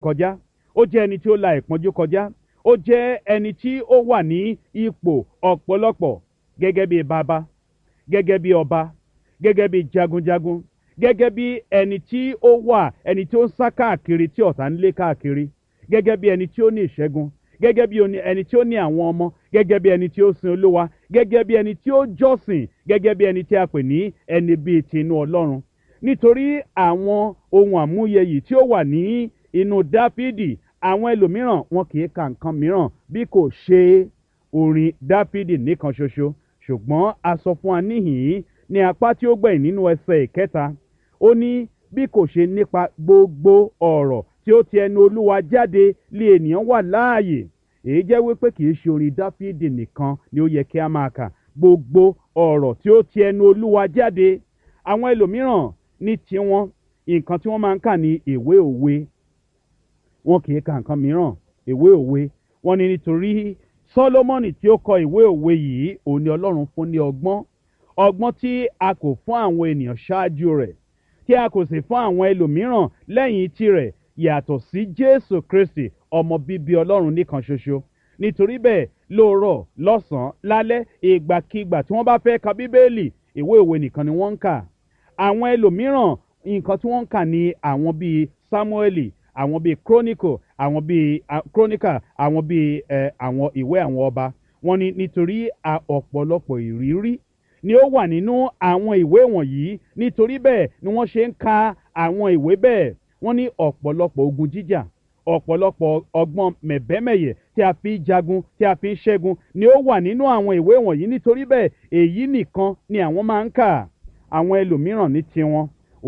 kọjá, ó jẹ́ ẹni tí ó la ìpọ́njú kọjá, ó jẹ́ ẹni tí ó wà ní ipò ọ̀pọ̀lọpọ̀ gẹ́gẹ́ bí bàbá, gẹ́gẹ́ bí ọba, gẹ́gẹ́ bí jagunjagun, gẹ́gẹ́ bí ẹni tí ó wà ẹni tí ó ń sá káàkiri tí ọ̀tá ń lé káàkiri, gẹ́gẹ́ bí ẹni tí ó ní ìṣẹ́gun, gẹ́gẹ́ bí ẹni tí ó ní àwọn ọmọ, gẹ́gẹ́ bí ẹni tí ó sin Olúwa, gẹ́gẹ́ bí ẹni tí ó jọ́sìn, gẹ́gẹ́ bí ẹni tí a pè ní ẹni bíi tinú Ọlọ́run. Nítorí àwọn ohun àmúyẹ yìí tí ó wà ní inú Dáfídì, àwọn ẹlòmíràn wọn kì í ka nǹkan mìíràn bí kò ṣe orin Dáfídì nìkan ṣoṣo. Ṣùgbọ́n a sọ fún wa níhìn-ín ní apá tí ó gbẹ̀yìn nínú ẹsẹ̀ ìkẹta, ó ní bí kò ṣe nípa gbogbo ọ̀rọ̀ tí ó ti ẹnu Olúwa jáde lé ènìyàn wà láàyè. Èyí jẹ́ wípé kì í ṣe orin Dáfídì nìkan ni ó yẹ kí a máa kà, gbogbo ọ̀rọ̀ tí ó ti ẹnu Olúwa jáde. Àwọn ẹlòmíràn ní tiwọn nǹkan tí wọ́n máa ń kà ní ìwé òwe, wọn kì í ka nǹkan mìíràn. Ìwé òwe, wọ́n ní nítorí Sólómọ́nì tí ó kọ ìwé òwe yìí òun ni Ọlọ́run fún ní ọgbọ́n tí a kò fún àwọn ènìyàn ṣáájú rẹ̀, tí a kò sì fún àwọn ẹlòmíràn lẹ́yìn tirẹ̀ yàtọ̀ sí Jésù Kristi ọmọ bíbí Ọlọ́run nìkan ṣoṣo. Nítorí bẹ́ẹ̀ lóòrọ̀, lọ́sàn-án, lálẹ́, ìgbàkigbà tí wọ́n bá fẹ́ ka Bíbélì, ìwé òwe nìkan ni wọ́n ń kà. Àwọn ẹlòmíràn nǹkan tí wọ́n ń kà ní àwọn bíi Sámúẹ́lì, àwọn bíi Chronicle, àwọn bíi Chronicle, àwọn bíi àwọn ìwé àwọn ọba. Wọ́n ní nítorí ọ̀pọ̀lọpọ̀ ìrírí ni ó wà nínú àwọn ìwé wọ̀nyí, nítorí bẹ́ẹ̀ ni wọ́n ṣe ń ka àwọn ìwé bẹ́ẹ̀. Wọ́n ní ọ̀pọ̀lọpọ̀ ogun jíjà, ọ̀pọ̀lọpọ̀ ọgbọ́n mẹ̀bẹ́mẹ̀yẹ tí a fi ń jagun, tí a fi ń ṣẹ́gun ni ó wà nínú àwọn ìwé wọ̀nyí. Nítorí bẹ́ẹ̀ èyí nìkan ni àwọn máa ń kà. Àwọn ẹlòmíràn ní tiwọn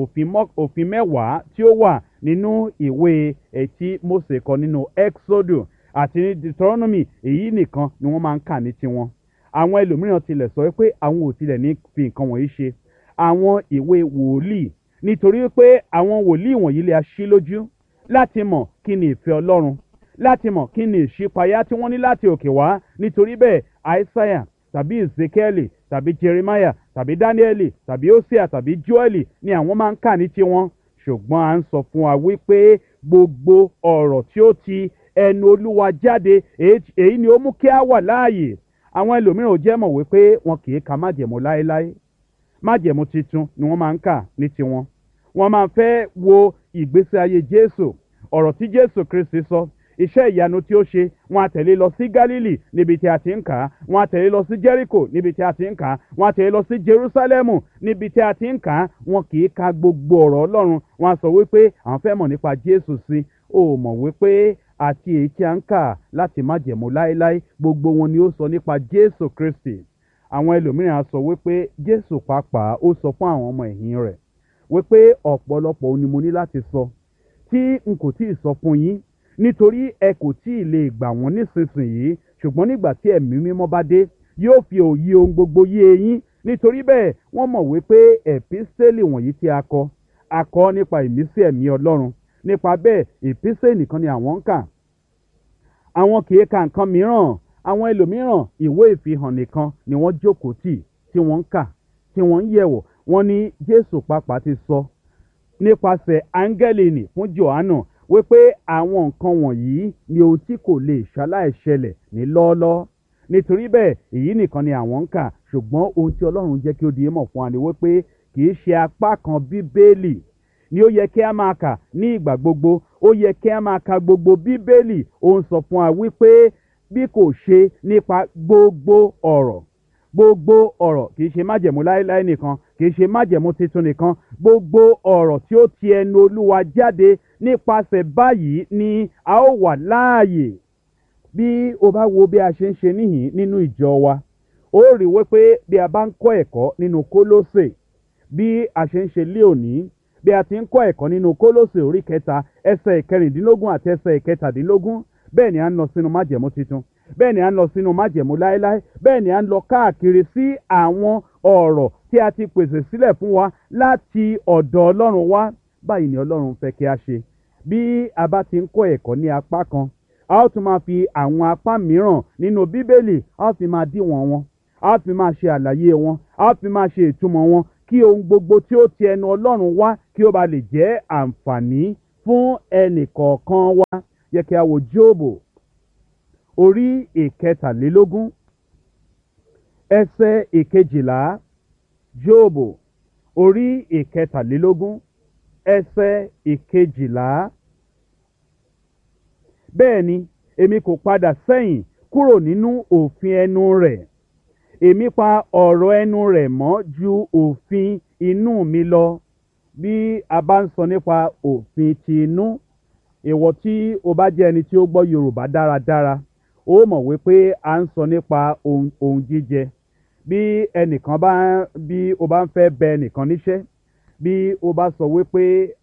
òfin mẹ́wàá tí ó wà nínú ìwé tí Mósè kọ nínú Exodus àti ní Deuteronomy, èyí nìkan ni wọ́n máa ń kà ní tiwọn. Àwọn ẹlòmíràn tilẹ̀ sọ pé àwọn ò tilẹ̀ ní fi nǹkan wọ̀nyí ṣe àwọn ìwé wòlíì, nítorí pé àwọn wòlíì wọ̀nyí lè ṣí lójú láti mọ̀ kí ni ìfẹ́ Ọlọ́run, láti mọ̀ kí ni ìṣípayá tí wọ́n ní láti òkè wá. Nítorí bẹ́ẹ̀ Aísáyà tàbí Ezekiel tàbí Jeremiah tàbí Daniel tàbí Hosea tàbí Joel ni àwọn máa ń kà ní tiwọn. Ṣùgbọ́n à ń sọ fún wa wípé gbogbo ọ̀rọ̀ tí ó ti ẹnu Olúwa jáde, èyí ni ó mú kí a wà láàyè. Àwọn ẹlòmíràn ò jẹ́ mọ̀ wípé wọn kì í ka májẹ̀mú láéláé. Májẹ̀mú titun ni wọ́n máa ń kà ní tiwọn. Wọ́n máa ń fẹ́ wo ìgbésí ayé Jésù, ọ̀rọ̀ tí Jésù Kristi sọ, iṣẹ́ ìyanu tí ó ṣe. Wọ́n á tẹ̀lé lọ sí Gálílì níbi tí a ti ń kà á, wọ́n á tẹ̀lé lọ sí Jẹ́ríkò níbi tí a ti ń kà á, wọ́n á tẹ̀lé lọ sí Jerúsálẹ́mù níbi tí a ti ń kà á. Wọn kì í ka gbogbo ọ̀rọ̀ Ọlọ́run. Wọ́n á sọ wípé àwọn fẹ́ mọ̀ nípa Jésù sí. Ó mọ̀ wípé àti èyí tí a ń kà láti májẹ̀mú láéláé, gbogbo wọn ni ó sọ nípa Jésù Kristi. Àwọn ẹlòmíràn á sọ wípé Jésù pàápàá ó sọ fún àwọn ọmọ ẹ̀yìn rẹ̀ wípé ọ̀pọ̀lọpọ̀ ohun ni mo ní láti sọ tí n kò tíì sọ fún yín, nítorí ẹ kò tíì lè gbà wọ́n nísinsìnyí, ṣùgbọ́n nígbà tí ẹ̀mí mímọ́ bá dé yóò fi òye ohun gbogbo yé yín. Nítorí bẹ́ẹ̀ wọ́n mọ̀ wípé ẹ̀písítélì wọ̀nyí tí a kọ nípa ìmísí ẹ̀mí Ọlọ́run. Nípa bẹ́ẹ̀ ẹ̀písítélì nìkan ni àwọn ń kà. Àwọn kì í ka nǹkan mìíràn. Àwọn ẹlòmíràn ìwé ìfihàn nìkan ni wọ́n jókòó tì tí wọ́n ń kà, tí wọ́n ń yẹ̀wò. Wọ́n ní Jésù pàápàá ti sọ nípasẹ̀ áńgẹ́lì nì fún Jòhánù wípé àwọn nǹkan wọ̀nyí ni ohun tí kò lè ṣaláìṣẹlẹ̀ ní lọ́ọ́lọ́. Nítorí bẹ́ẹ̀ èyí nìkan ni àwọn ń kà. Ṣùgbọ́n ohun tí Ọlọ́run jẹ́ kí ó di mọ̀ fún wa ni wípé kì í ṣe apá kan Bíbélì ni ó yẹ kí a máa kà ní ìgbà gbogbo. Ó yẹ kí a máa ka gbogbo Bíbélì. Ó ń sọ fún wa wípé bí kò ṣe nípa gbogbo ọ̀rọ̀ kì í ṣe májẹ̀mú láéláé nìkan, kì í ṣe májẹ̀mú titun nìkan, gbogbo ọ̀rọ̀ tí ó ti ẹnu Olúwa jáde. Nípasẹ̀ báyìí ni a ó wà láàyè. Bí o bá wo bí a ṣe ń ṣe níhìn nínú ìjọ wa, ó rí wípé bí a bá ń kọ́ ẹ̀kọ́ nínú Kólósè, bí a ṣe ń ṣe lé òní, bí a ti ń kọ́ ẹ̀kọ́ nínú Kólósè orí 3 ẹsẹ̀ 14 àti ẹsẹ̀ 17, bẹ́ẹ̀ ni a ń lọ sínú májẹ̀mú titun, bẹ́ẹ̀ ni a ń lọ sínú májẹ̀mú láéláé, bẹ́ẹ̀ ni a ń lọ káàkiri sí àwọn ọ̀rọ̀ tí a ti pèsè sílẹ̀ fún wa láti ọ̀dọ̀ Ọlọ́run wá. Báyìí ni Ọlọ́run fẹ́ kí a ṣe. Bí a bá ti ń kọ́ ẹ̀kọ́ ní apá kan, a ó tún máa fi àwọn apá mìíràn nínú Bíbélì, a ó fi máa díwọ̀n wọn, a ó fi máa ṣe àlàyé wọn, a ó fi máa ṣe ìtumọ̀ wọn, kí ohun gbogbo tí ó ti ẹnu Ọlọ́run wá kí ó ba lè jẹ́ àǹfààní fún ẹnì kọ̀ọ̀kan wa. Yẹ kí a wo Jóòbù orí ìkẹtàlélógún ẹsẹ̀ ìkejìlá. Jóòbù orí ìkẹtàlélógún ẹsẹ̀ ìkejìlá. Bẹ́ẹ̀ ni èmi kò padà sẹ́yìn kúrò nínú òfin ẹnu rẹ̀. Èmi pa ọ̀rọ̀ ẹnu rẹ̀ mọ́ ju òfin inú mi lọ. Bí a bá ń sọ nípa òfin ti inú, ìwọ tí o bá jẹ́ ẹni tí ó gbọ́ Yorùbá dáradára, ó mọ̀ wípé a ń sọ nípa ohun jíjẹ. Bí o bá ń fẹ́ bẹ ẹnìkan níṣẹ́, bí o bá sọ wípé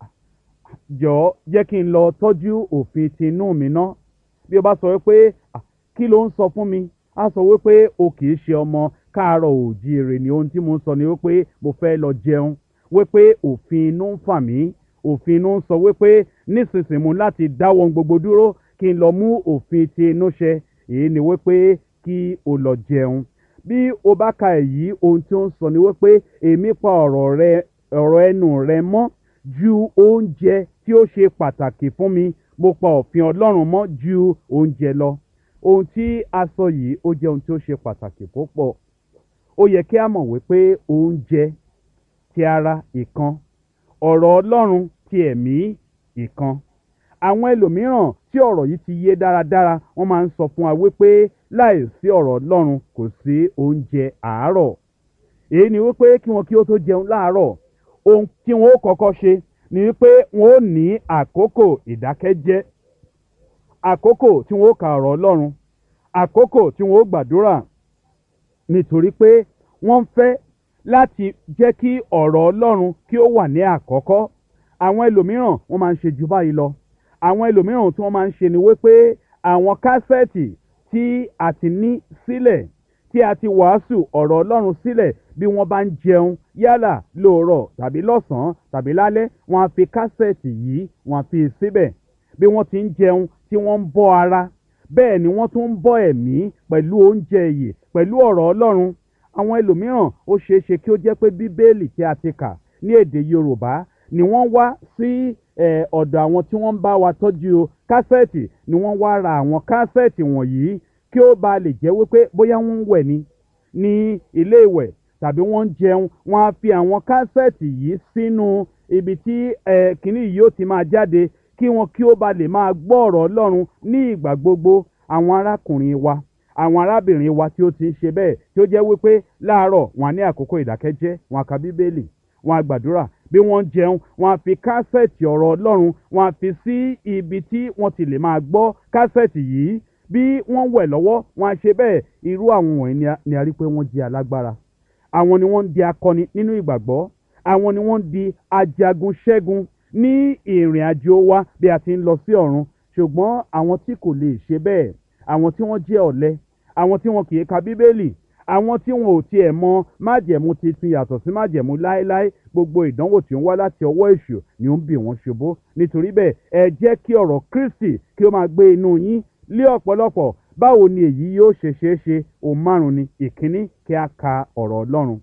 jọ̀ọ́ jẹ́ kí n lọ tọ́jú òfin ti inú mi ná. Bí o bá sọ wípé kí ló ń sọ fún mi, a sọ wípé o kì í ṣe ọmọ káàárọ̀ oòjíire ni ohun tí mo ń sọ ni wípé mo fẹ́ lọ jẹun, wípé òfin inú ń fà mí. Òfin inú ń sọ wípé nísinsìnyí mo láti dáwọ́ ohun gbogbo dúró kí n lọ mú òfin ti inú ṣẹ. Èyí ni wípé kí o lọ jẹun. Bí o bá ka èyí, ohun tí ó ń sọ ni wípé èmi pa ọ̀rọ̀ ẹnu rẹ mọ́ ju oúnjẹ tí ó ṣe pàtàkì fún mi. Mo pa òfin Ọlọ́run mọ́ ju oúnjẹ lọ. Ohun tí a sọ yìí ó jẹ́ ohun tí ó ṣe pàtàkì púpọ̀. Ó yẹ kí a mọ̀ wípé oúnjẹ ti ara ìkan, ọ̀rọ̀ Ọlọ́run ti ẹ̀mí ìkan. Àwọn ẹlòmíràn tí ọ̀rọ̀ yìí ti yé dáradára, wọ́n máa ń sọ fún wa wípé láìsí ọ̀rọ̀ Ọlọ́run kò sí oúnjẹ àárọ̀. Èyí ni wípé kí wọn kí ó tó jẹun láàárọ̀, ohun tí wọn ó kọ́kọ́ ṣe ni wípé wọn ó ní àkókò ìdákẹ́jẹ́, àkókò tí wọn ó ka ọ̀rọ̀ Ọlọ́run, àkókò tí wọn ó gbàdúrà, nítorí pé wọ́n fẹ́ láti jẹ́ kí ọ̀rọ̀ Ọlọ́run kí ó wà ní àkọ́kọ́. Àwọn ẹlòmíràn wọ́n máa ń ṣe jù báyìí lọ. Àwọn ẹlòmíràn tí wọ́n máa ń ṣe ni wípé àwọn kásẹ̀tì tí a ti ní sílẹ̀, tí a ti wàásù ọ̀rọ̀ Ọlọ́run sílẹ̀, bí wọ́n bá ń jẹun yálà lóòrọ̀ tàbí lọ́sàn-án tàbí lálẹ́, wọ́n á fi kásẹ̀tì yìí wọ́n á fi síbẹ̀. Bí wọ́n ti ń jẹun tí wọ́n ń bọ́ ara, bẹ́ẹ̀ ni wọ́n tún ń bọ́ ẹ̀mí pẹ̀lú oúnjẹ ìyè, pẹ̀lú ọ̀rọ̀ Ọlọ́run. Àwọn ẹlòmíràn ó ṣeé ṣe kí ó jẹ́ pé Bíbélì tí a ti kà ní èdè Yorùbá ni wọ́n wá sí ọ̀dọ̀ àwọn tí wọ́n ń bá wa tọ́jú kásẹ̀tì, ni wọ́n wá ra àwọn kásẹ̀tì wọ̀nyí kí ó ba lè jẹ́ wípé bóyá wọ́n ń wẹ̀ ní ilé ìwẹ̀ tàbí wọ́n ń jẹun, wọ́n á fi àwọn kásẹ̀tì yìí sínú ibi tí kìíní yìí ó ti máa jáde kí wọn kí ó ba lè máa gbọ́ ọ̀rọ̀ Ọlọ́run ní ìgbà gbogbo. Àwọn arákùnrin wa, àwọn arábìnrin wa tí ó ti ń ṣe bẹ́ẹ̀, tí ó jẹ́ wípé láàárọ̀ wọn á ní àkókò ìdákẹ́jẹ́, wọn á ka Bíbélì, wọn á gbàdúrà. Bí wọ́n ń jẹun, wọn á fi kásẹ̀tì ọ̀rọ̀ Ọlọ́run, wọn á fi sí ibi tí wọ́n ti lè máa gbọ́ kásẹ̀tì yìí. Bí wọ́n wẹ̀ lọ́wọ́, wọn á ṣe bẹ́ẹ̀. Irú àwọn wọ̀nyí ni a rí pé wọ́n jẹ́ alágbára. Àwọn ni wọ́n ń di akọni nínú ìgbàgbọ́. Àwọn ni wọ́n ń di ajagun ṣẹ́gun ní ìrìn àjò wa bí a ti ń lọ sí ọ̀run. Ṣùgbọ́n àwọn tí kò lè ṣe bẹ́ẹ̀, àwọn tí wọ́n jẹ́ ọ̀lẹ, àwọn tí wọn kì í ka Bíbélì, àwọn tí wọn ò tiẹ̀ mọ májẹ̀mú titun yàtọ̀ sí májẹ̀mú láéláé, gbogbo ìdánwò tí ó ń wá láti ọwọ́ èṣù ni ó ń bì wọ́n ṣubú. Nítorí bẹ́ẹ̀, ẹ jẹ́ kí ọ̀rọ̀ Kristi kí ó máa gbé inú yín lé ọ̀pọ̀lọpọ̀. Báwo ni èyí yóò ṣe ṣeé ṣe? Ohun márùn-ún ni. Ìkíní, kí a ka ọ̀rọ̀ Ọlọ́run.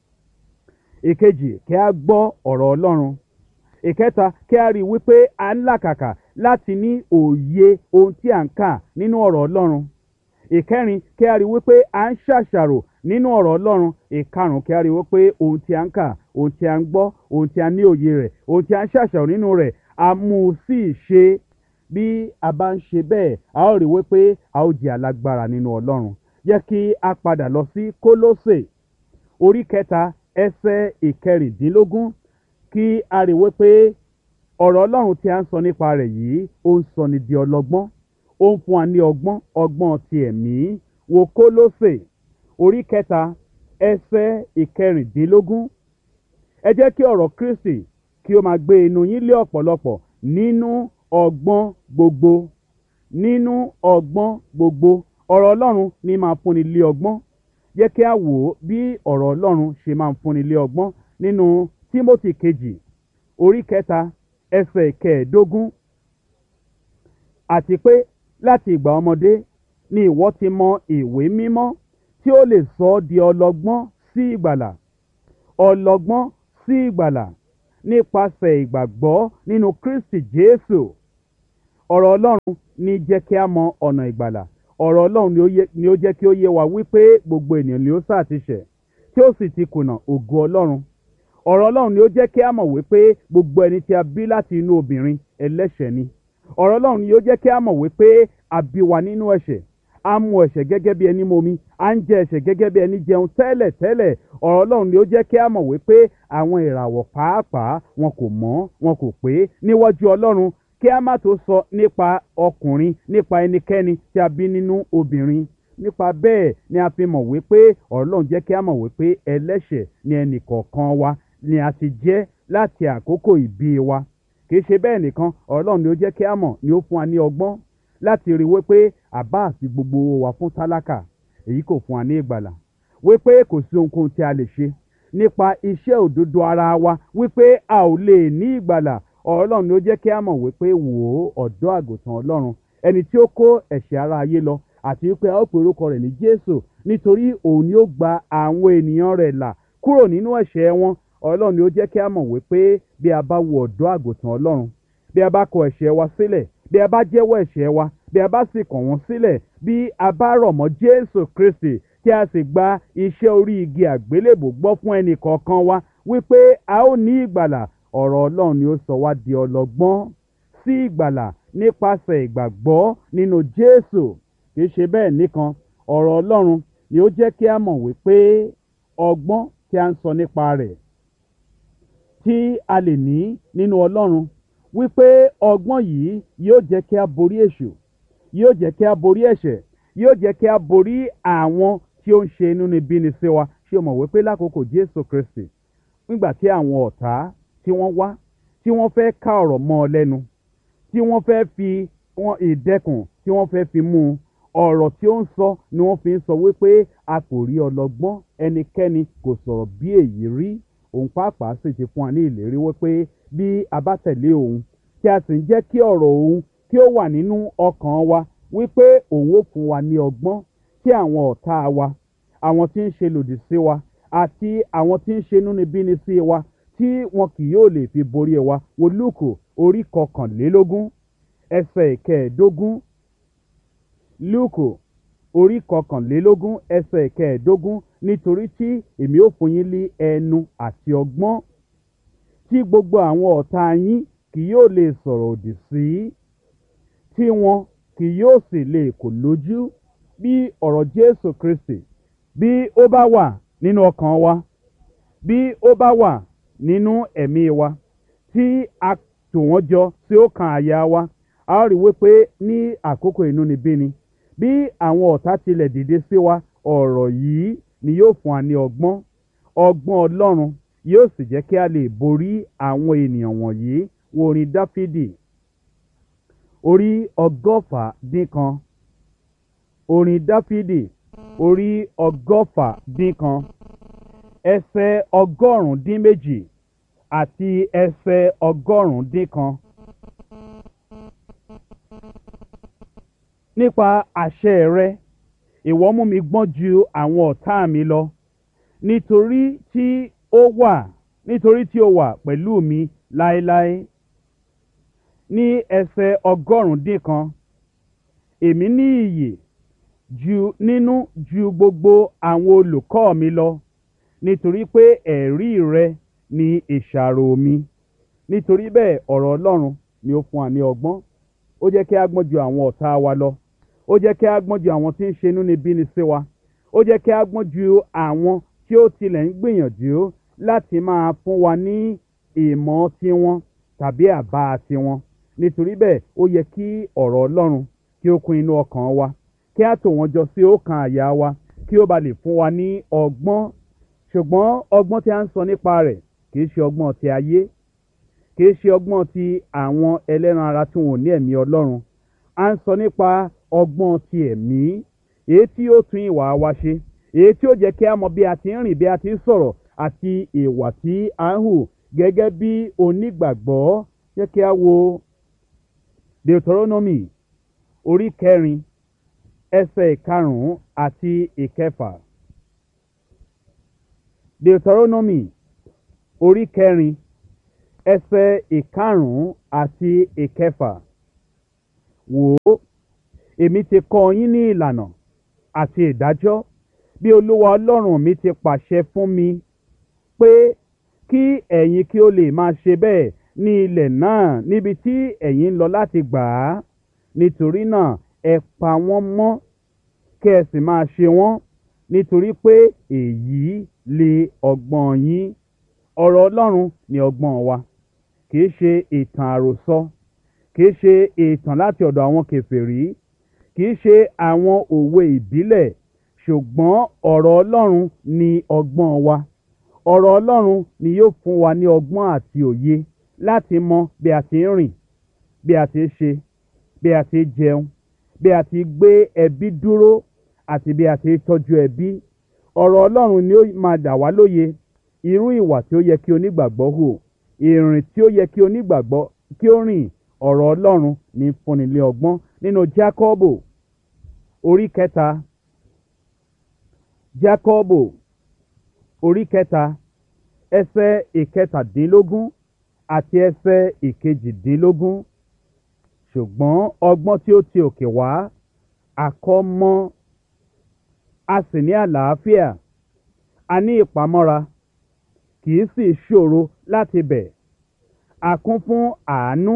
Ìkejì, kí a gbọ́ ọ̀rọ̀ Ọlọ́run. Ìkẹta, kí a rí wípé a ń làkàkà láti ní òye ohun tí à ń kà nínú ọ̀rọ̀ Ọlọ́run. Ìkẹrin, kí a rí wípé à ń ṣàṣàrò nínú ọ̀rọ̀ Ọlọ́run. Ìkarùn-ún, kí a rí wípé ohun tí à ń kà, ohun tí à ń gbọ́, ohun tí a ní òye rẹ̀, ohun tí à ń ṣàṣàrò nínú rẹ̀, a mú un sí ìṣe. Bí a bá ń ṣe bẹ́ẹ̀, a ó rí wípé a ó jẹ́ alágbára nínú Ọlọ́run. Jẹ́ kí a padà lọ sí Kólósè orí kẹta ẹsẹ̀ ìkẹrìndínlógún, kí a rí wípé ọ̀rọ̀ Ọlọ́run tí a ń sọ nípa rẹ̀ yìí ó ń sọ ni di ọlọ́gbọ́n, ó ń fún wa ní ọgbọ́n ti ẹ̀mí. Wo Kólósè orí kẹta ẹsẹ̀ ìkẹrìndínlógún. Ẹ jẹ́ kí ọ̀rọ̀ Kristi kí ó máa gbé inú yín lé ọ̀pọ̀lọpọ̀ nínú ọgbọ́n gbogbo. Nínú ọgbọ́n gbogbo. Ọ̀rọ̀ Ọlọ́run ní máa fúnni lé ọgbọ́n. Jẹ́ kí a wò ó bí ọ̀rọ̀ Ọlọ́run ṣe máa ń fúnni lé ọgbọ́n nínú Tímótì kejì orí kẹta ẹsẹ̀ kẹẹ̀ẹ́dógún. Àti pé láti ìgbà ọmọdé ni ìwọ ti mọ ìwé mímọ́ tí ó lè sọ ọ́ di ọlọ́gbọ́n sí ìgbàlà. Ọlọ́gbọ́n sí ìgbàlà. nípasẹ̀ ìgbàgbọ́ nínú Kristi Jésù. Ọ̀rọ̀ Ọlọ́run ní jẹ́ kí a mọ ọ̀nà ìgbàlà. Ọ̀rọ̀ Ọlọ́run ni ó jẹ́ kí ó yé wa wípé gbogbo ènìyàn ni ó sá ti ṣẹ̀ tí ó sì ti kùnà ògo Ọlọ́run. Ọ̀rọ̀ Ọlọ́run ni ó jẹ́ kí a mọ̀ wípé gbogbo ẹni tí a bí láti inú obìnrin ẹlẹ́ṣẹ̀ ni. Ọ̀rọ̀ Ọlọ́run ni ó jẹ́ kí a mọ̀ wípé a bí wa nínú ẹ̀ṣẹ̀, a mu ẹ̀ṣẹ̀ gẹ́gẹ́ bí ẹni momi, a ń jẹ ẹ̀ṣẹ̀ gẹ́gẹ́ bí ẹni jẹun tẹ́lẹ̀ tẹ́lẹ̀. Ọ̀rọ̀ Ọlọ́run ni ó jẹ́ kí a mọ̀ wípé àwọn ìràwọ̀ pàápàá wọn kò mọ́, wọn kò pé níwájú Ọlọ́run, kí a má tó sọ nípa ọkùnrin, nípa ẹnikẹ́ni tí a bí nínú obìnrin. Nípa bẹ́ẹ̀ ni a fi mọ̀ wípé ọ̀rọ̀ Ọlọ́run jẹ́ kí a mọ̀ wípé ẹlẹ́ṣẹ̀ ni ẹnì kọ̀ọ̀kan wa ni a ti jẹ́ láti àkókò ìbí wa. Kì í ṣe bẹ́ẹ̀ nìkan, ọ̀rọ̀ Ọlọ́run ni ó jẹ́ kí a mọ̀, ni ó fún wa ní ọgbọ́n láti rí wípé àbá àti gbogbo wa fún tálákà, èyí kò fún wa ní ìgbàlà. Wípé kò sí ohunkóhun tí a lè ṣe nípa iṣẹ́ òdodo ara wa wípé a ò lè ní ìgbàlà. Ọ̀rọ̀ Ọlọ́run ni ó jẹ́ kí a mọ̀ wípé wò ó, ọ̀dọ́ àgùntàn Ọlọ́run, ẹni tí ó kó ẹ̀ṣẹ̀ ara ayé lọ, àti wípé a ó pe orúkọ rẹ̀ ní Jésù nítorí òun ni ó gba àwọn ènìyàn rẹ̀ là kúrò nínú ẹ̀ṣẹ̀ wọn. Ọlọ́run ni ó jẹ́ kí a mọ̀ wípé bí a bá wo ọ̀dọ́ àgùntàn Ọlọ́run, bí a bá kọ ẹ̀ṣẹ̀ wa sílẹ̀, bí a bá jẹ́wọ́ ẹ̀ṣẹ̀ wa, bí a bá sì kàn wọ́n sílẹ̀, bí a bá rọ̀ mọ́ Jésù Kristi tí a sì gba iṣẹ́ orí igi àgbélébò gbọ́ fún ẹnì kọ̀ọ̀kan wa wípé a ó ní ìgbàlà. Ọ̀rọ̀ Ọlọ́run ni ó sọ wá di ọlọ́gbọ́n sí ìgbàlà nípasẹ̀ ìgbàgbọ́ nínú Jésù. Kì í ṣe bẹ́ẹ̀ nìkan, ọ̀rọ̀ Ọlọ́run ni ó jẹ́ kí a mọ̀ wípé ọgbọ́n tí a ń sọ nípa rẹ̀ tí a lè ní nínú Ọlọ́run, wípé ọgbọ́n yìí yóò jẹ́ kí a borí èṣù, yóò jẹ́ kí a borí ẹ̀ṣẹ̀, yóò jẹ́ kí a borí àwọn tí ó ń ṣe inúnibíni sí wa. Ṣé o mọ̀ wípé lákòókò Jésù Kristi, nígbà tí àwọn ọ̀tá tí wọ́n wá, tí wọ́n fẹ́ ká ọ̀rọ̀ mọ́ ọ lẹ́nu, tí wọ́n fẹ́ fi ìdẹkùn tí wọ́n fẹ́ fi mú un, ọ̀rọ̀ tí ó ń sọ ni wọ́n fi ń sọ wípé a kò rí ọlọ́gbọ́n ẹnikẹ́ni kò sọ̀rọ̀ bí èyí rí. Òun pàápàá sì ti fún wa ní ìlérí wípé bí a bá tẹ̀lé òun, tí a sì ń jẹ́ kí ọ̀rọ̀ òun kí ó wà nínú ọkàn wa, wípé òun ó fún wa ní ọgbọ́n tí àwọn ọ̀tá wa, àwọn tí ń ṣe lòdì sí wa, àti àwọn tí ń ṣe inúnibíni sí wa, tí wọn kì yóò lè fi borí wa. Wo Lúùkù orí 21 ẹsẹ̀ 15. Lúùkù orí 21 ẹsẹ̀ 15. Nítorí tí èmi ó fún yín ní ẹnu àti ọgbọ́n tí gbogbo àwọn ọ̀tá yín kì yóò lè sọ̀rọ̀ òdì sí, tí wọn kì yóò sì lè kò lójú. Bí ọ̀rọ̀ Jésù Kristi bí ó bá wà nínú ọkàn wa, bí ó bá wà nínú ẹ̀mí wa, tí a tò wọ́n jọ sí ọkàn àyà wa, a ó rí wípé ní àkókò inúnibíni, bí àwọn ọ̀tá tilẹ̀ dìde sí wa, ọ̀rọ̀ yìí ni yóò fún wa ní ọgbọ́n. Ọgbọ́n Ọlọ́run yóò sì jẹ́ kí a lè borí àwọn ènìyàn wọ̀nyí. Wo orin Dáfídì orí 119. Orin Dáfídì orí 119 ẹsẹ̀ 102 àti ẹsẹ̀ 101. Nípa àṣẹ rẹ, ìwọ mú mi gbọ́n ju àwọn ọ̀tá mi lọ, nítorí tí ó wà pẹ̀lú mi láéláé. Ní ẹsẹ̀ 101, èmi ní ìyè ju gbogbo àwọn olùkọ́ mi lọ, nítorí pé ẹ̀rí rẹ ni ìṣàrò mi. Nítorí bẹ́ẹ̀ ọ̀rọ̀ Ọlọ́run ni ó fún wa ní ọgbọ́n. Ó jẹ́ kí a gbọ́n ju àwọn ọ̀tá wa lọ. Ó jẹ́ kí a gbọ́n ju àwọn tí ń ṣe inúnibíni sí wa. Ó jẹ́ kí a gbọ́n ju àwọn tí ó tilẹ̀ ń gbìyànjú láti máa fún wa ní ìmọ̀ tiwọn tàbí àbá tiwọn. Nítorí bẹ́ẹ̀ ó yẹ kí ọ̀rọ̀ Ọlọ́run kí ó kún inú ọkàn wa, kí a tò wọ́n jọ sí ọkàn àyà wa, kí ó ba lè fún wa ní ọgbọ́n. Ṣùgbọ́n ọgbọ́n tí a ń sọ nípa rẹ̀ kì í ṣe ọgbọ́n ti ayé, kì í ṣe ọgbọ́n ti àwọn ẹlẹ́ran ara tí wọn ò ní ẹ̀mí Ọlọ́run. A ń sọ nípa ọgbọ́n ti ẹ̀mí, èyí tí ó tún ìwà wa ṣe, èyí tí ó jẹ́ kí a mọ bí a ti ń rìn, bí a ti ń sọ̀rọ̀, àti ìwà tí a ń hù gẹ́gẹ́ bí onígbàgbọ́. Jẹ́ kí a wo Deuteronomy orí 4 ẹsẹ̀ 5 àti 6. Deuteronomy orí 4 ẹsẹ̀ ìkarùn-ún àti ìkẹfà. Wò ó, èmi ti kọ́ yín ní ìlànà àti ìdájọ́ bí Olúwa Ọlọ́run mi ti pàṣẹ fún mi pé kí ẹ̀yin kí ó lè máa ṣe bẹ́ẹ̀ ní ilẹ̀ náà níbi tí ẹ̀yin ń lọ láti gbà á. Nítorí náà ẹ pa wọ́n mọ́ kí ẹ sì máa ṣe wọ́n, nítorí pé èyí lè ọgbọ́n yín. Ọ̀rọ̀ Ọlọ́run ni ọgbọ́n wa, kìí ṣe ìtàn àròsọ, kìí ṣe ìtàn láti ọ̀dọ̀ àwọn kèfèrí, kìí ṣe àwọn òwe ìbílẹ̀, ṣùgbọ́n ọ̀rọ̀ Ọlọ́run ni ọgbọ́n wa. Ọ̀rọ̀ Ọlọ́run ni yóò fún wa ní ọgbọ́n àti òye láti mọ bí a ti ń rìn, bí a ti ń ṣe, bí a ti ń jẹun, bí a ti gbé ẹbí dúró àti bí a ti ń tọ́jú ẹbí. Ọ̀rọ̀ Ọlọ́run ni ó máa dà wá lóye irú ìwà tí ó yẹ kí onígbàgbọ́ hù, ìrìn tí ó yẹ kí onígbàgbọ́ kí ó rìn. Ọ̀rọ̀ Ọlọ́run ní fúnni ní ọgbọ́n. Nínú Jákọ́bù orí kẹta, Jákọ́bù orí kẹta ẹsẹ̀ ìkẹtàdínlógún àti ẹsẹ̀ ìkejìdínlógún. Ṣùgbọ́n ọgbọ́n tí ó ti òkè wá àkọ́ mọ́, a sì ní àlàáfíà, a ní ìpamọ́ra, kì í sì ṣòro láti bẹ̀. A kún fún àánú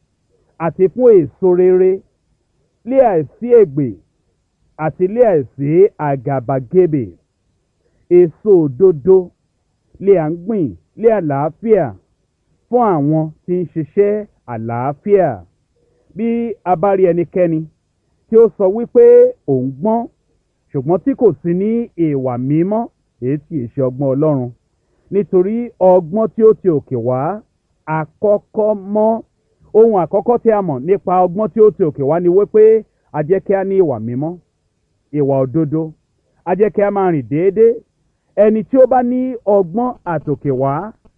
àti fún èso rere, lé àìsí ègbè àti lé àìsí àgàbàgebè. Èso òdodo lé à ń gbìn lé àlàáfíà fún àwọn tí ń ṣiṣẹ́ àlàáfíà. Bí a bá rí ẹnikẹ́ni tí ó sọ wípé òun gbọ́n ṣùgbọ́n tí kò sí ní ìwà mímọ́, èyí tí ì ṣe ọgbọ́n Ọlọ́run. Nítorí ọgbọ́n tí ó ti òkè wá àkọ́kọ́ mọ́. Ohun àkọ́kọ́ tí a mọ̀ nípa ọgbọ́n tí ó ti òkè wá ni wípé a jẹ́ kí a ní ìwà mímọ́, ìwà òdodo, a jẹ́ kí a máa rìn déédéé. Ẹni tí ó bá ní ọgbọ́n àtòkè wá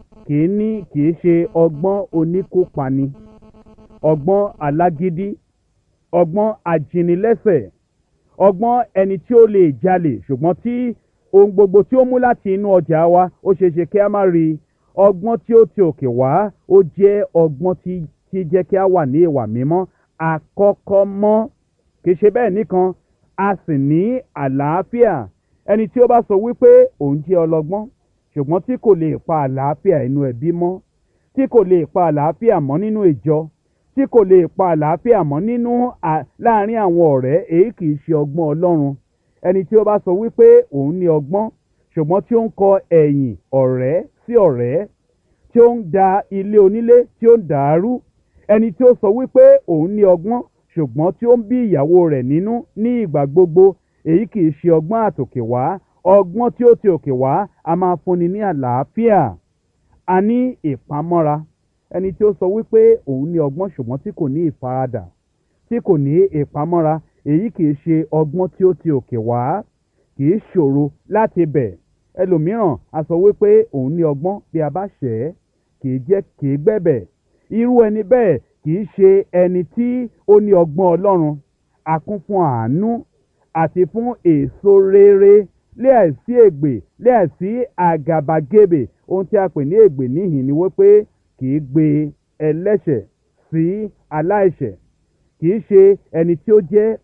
kì í ṣe ọgbọ́n oníkópani, ọgbọ́n alágídí, ọgbọ́n ajínilẹ́sẹ̀, ọgbọ́n ẹni tí ó lè jalè ṣùgbọ́n tí ohun gbogbo tí ó mú láti inú ọjà wa ó ṣe é ṣe kí a má rí. Ọgbọ́n tí ó ti òkè wá ó jẹ́ ọgbọ́n tí jẹ́ kí a wà ní ìwà mímọ́. Àkọ́kọ́ mọ́, kì í ṣe bẹ́ẹ̀ nìkan, a sì ní àlàáfíà. Ẹni tí ó bá sọ wípé òun jẹ́ ọlọ́gbọ́n ṣùgbọ́n tí kò lè pa àlàáfíà inú ẹbí mọ́, tí kò lè pa àlàáfíà mọ́ nínú ìjọ, tí kò lè pa àlàáfíà mọ́ láàrin àwọn ọ̀rẹ́, èyí kì í ṣe ọgbọ́n Ọlọ́run. Ẹni tí ó bá sọ wípé òun ní ọgbọ́n ṣùgbọ́n tí ó ń kọ ẹ̀yìn ọ̀rẹ́ sí ọ̀rẹ́, tí ó ń da ilé onílé tí ó ń dàárú. Ẹni tí ó sọ wípé òun ní ọgbọ́n ṣùgbọ́n tí ó ń bí ìyàwó rẹ̀ nínú ní ìgbà gbogbo, èyí kì í ṣe ọgbọ́n àtòkè wá. Ọgbọ́n tí ó ti òkè wá a máa fúnni ní àlàáfíà, a ní ìpamọ́ra. Ẹni tí ó sọ wípé òun ní ọgbọ́n ṣùgbọ́n tí kò ní ìfaradà, tí kò ní ìpamọ́ra, èyí kì í ṣe ọgbọ́n tí ó ti òkè wá. Kì í ṣòro láti bẹ̀. Ẹlòmíràn a sọ wípé òun ní ọgbọ́n, bí a bá ṣẹ̀ ẹ́ kì í gbẹ̀bẹ̀. Irú ẹni bẹ́ẹ̀ kì í ṣe ẹni tí ó ní ọgbọ́n Ọlọ́run. A kún fún àánú àti fún èso rere, lé àìsí ègbè, lé àìsí àgàbàgebè. Ohun tí a pè ní ègbè níhìn ni wípé kì í gbé ẹlẹ́ṣẹ̀ sí aláìṣẹ̀, kì í ṣe ẹni tí ó jẹ́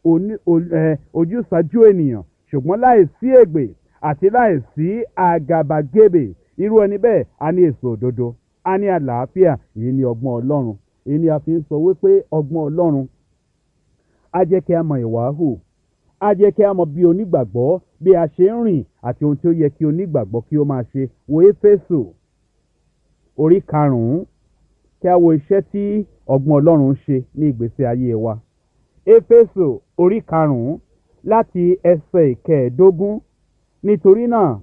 ojúsàájú ènìyàn ṣùgbọ́n láìsí ègbè àti láìsí àgàbàgebè. Irú ẹni bẹ́ẹ̀ a ní èso òdodo, a ní àlàáfíà. Èyí ni ọgbọ́n Ọlọ́run. Èyí ni a fi ń sọ wípé ọgbọ́n Ọlọ́run á jẹ́ kí a mọ ìwà hù, á jẹ́ kí a mọ bí onígbàgbọ́ bí a ṣe ń rìn àti ohun tí ó yẹ kí onígbàgbọ́ kí ó máa ṣe. Wo Éfésù orí karùn-ún kí a wo iṣẹ́ tí ọgbọ́n Ọlọ́run ń ṣe ní ìgbésí ayé wa. Éfésù orí karùn-ún láti ẹsẹ̀ ìkẹẹ̀ẹ́dógún. Nítorí náà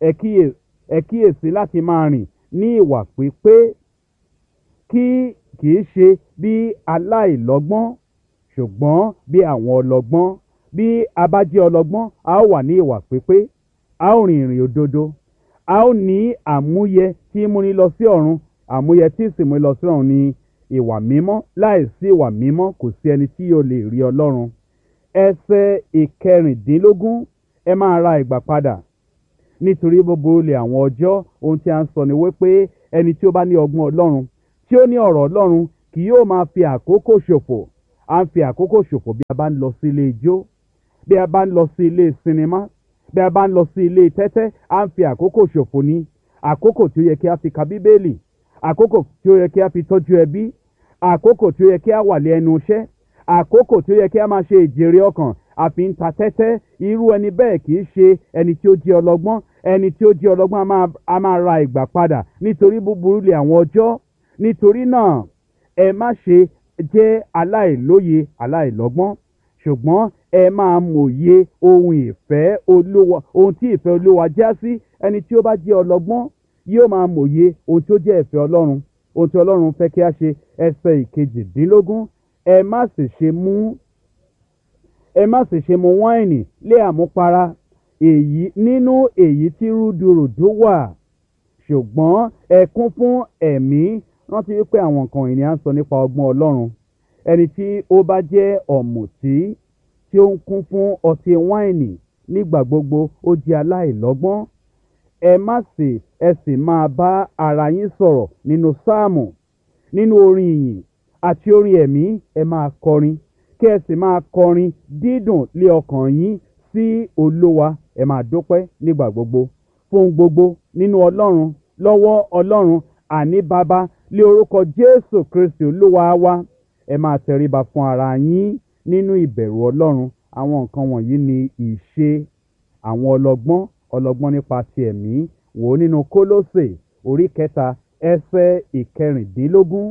ẹ kíyèsí láti máa rìn ní ìwà pípé, kì í ṣe bí aláìlọ́gbọ́n ṣùgbọ́n bí àwọn ọlọ́gbọ́n. Bí a bá jẹ́ ọlọ́gbọ́n, a ó wà ní ìwà pípé, a ó rìn ìrìn òdodo, a ó ní àmúyẹ tí í múni lọ sí ọ̀run. Àmúyẹ tí sì múni lọ sí ọ̀run ni ìwà mímọ́. Láìsí ìwà mímọ́ kò sí ẹni tí yóò lè rí Ọlọ́run. Ẹsẹ̀ ìkẹrìndínlógún, ẹ máa ra ìgbà padà nítorí gbogbo olè àwọn ọjọ́. Ohun tí a ń sọ ni wípé ẹni tí ó bá ní ọgbọ́n Ọlọ́run tí ó ní ọ̀rọ̀ Ọlọ́run kì yóò máa fi àkókò ṣòfò. À ń fi àkókò ṣòfò bí a bá ń lọ sí ilé ijó, bí a bá ń lọ sí ilé sinimá, bí a bá ń lọ sí ilé tẹ́tẹ́, à ń fi àkókò ṣòfò ní. Àkókò tí ó yẹ kí a fi ka Bíbélì, àkókò tí ó yẹ kí a fi tọ́jú ẹbí, àkókò tí ó yẹ kí a wà lé ẹnu iṣẹ́, àkókò tí ó yẹ kí a máa ṣe ìjèrè ọkàn, a fi ń ta tẹ́tẹ́. Irú ẹni bẹ́ẹ̀ kì í ṣe ẹni tí ó jẹ́ ọlọ́gbọ́n. Ẹni tí ó jẹ́ ọlọ́gbọ́n a máa ra ìgbà padà, nítorí búburú lè àwọn ọjọ́. Nítorí náà ẹ má ṣe jẹ́ aláìlóye aláìlọ́gbọ́n, ṣùgbọ́n ẹ máa mòye ohun ìfẹ́ Olúwa, ohun tí ìfẹ́ Olúwa já sí. Ẹni tí ó bá jẹ́ ọlọ́gbọ́n yóò máa mòye ohun tí ó jẹ́ ìfẹ́ Ọlọ́run, ohun tí Ọlọ́run fẹ́ kí a ṣe. Ẹsẹ̀ ìkejìdínlógún, ẹ má sì ṣe mu wáìnì lé àmupara nínú èyí tí rúdurùdu wà, ṣùgbọ́n ẹ kún fún ẹ̀mí. Rántí wípé àwọn nǹkan ìní à ń sọ nípa ọgbọ́n Ọlọ́run. Ẹni tí ó bá jẹ́ ọ̀mùtí tí ó ń kún fún ọtí wáìnì nígbà gbogbo, ó jẹ́ aláìlọ́gbọ́n. Ẹ sì máa bá ara yín sọ̀rọ̀ nínú sáàmù, nínú orin ìyìn àti orin ẹ̀mí. Ẹ máa kọrin, kí ẹ sì máa kọrin dídùn lé ọkàn yín sí Olúwa. Ẹ máa dúpẹ́ nígbà gbogbo fún gbogbo nínú Ọlọ́run, lọ́wọ́ Ọlọ́run, àní Baba, lé orúkọ Jésù Kristi Olúwa wa. Ẹ máa tẹríba fún ara yín nínú ìbẹ̀rù Ọlọ́run. Àwọn nǹkan wọ̀nyí ni ìṣe àwọn ọlọ́gbọ́n nípa ti ẹ̀mí. Wò ó nínú Kólósè orí 3 ẹsẹ̀ ìkẹrìndínlógún.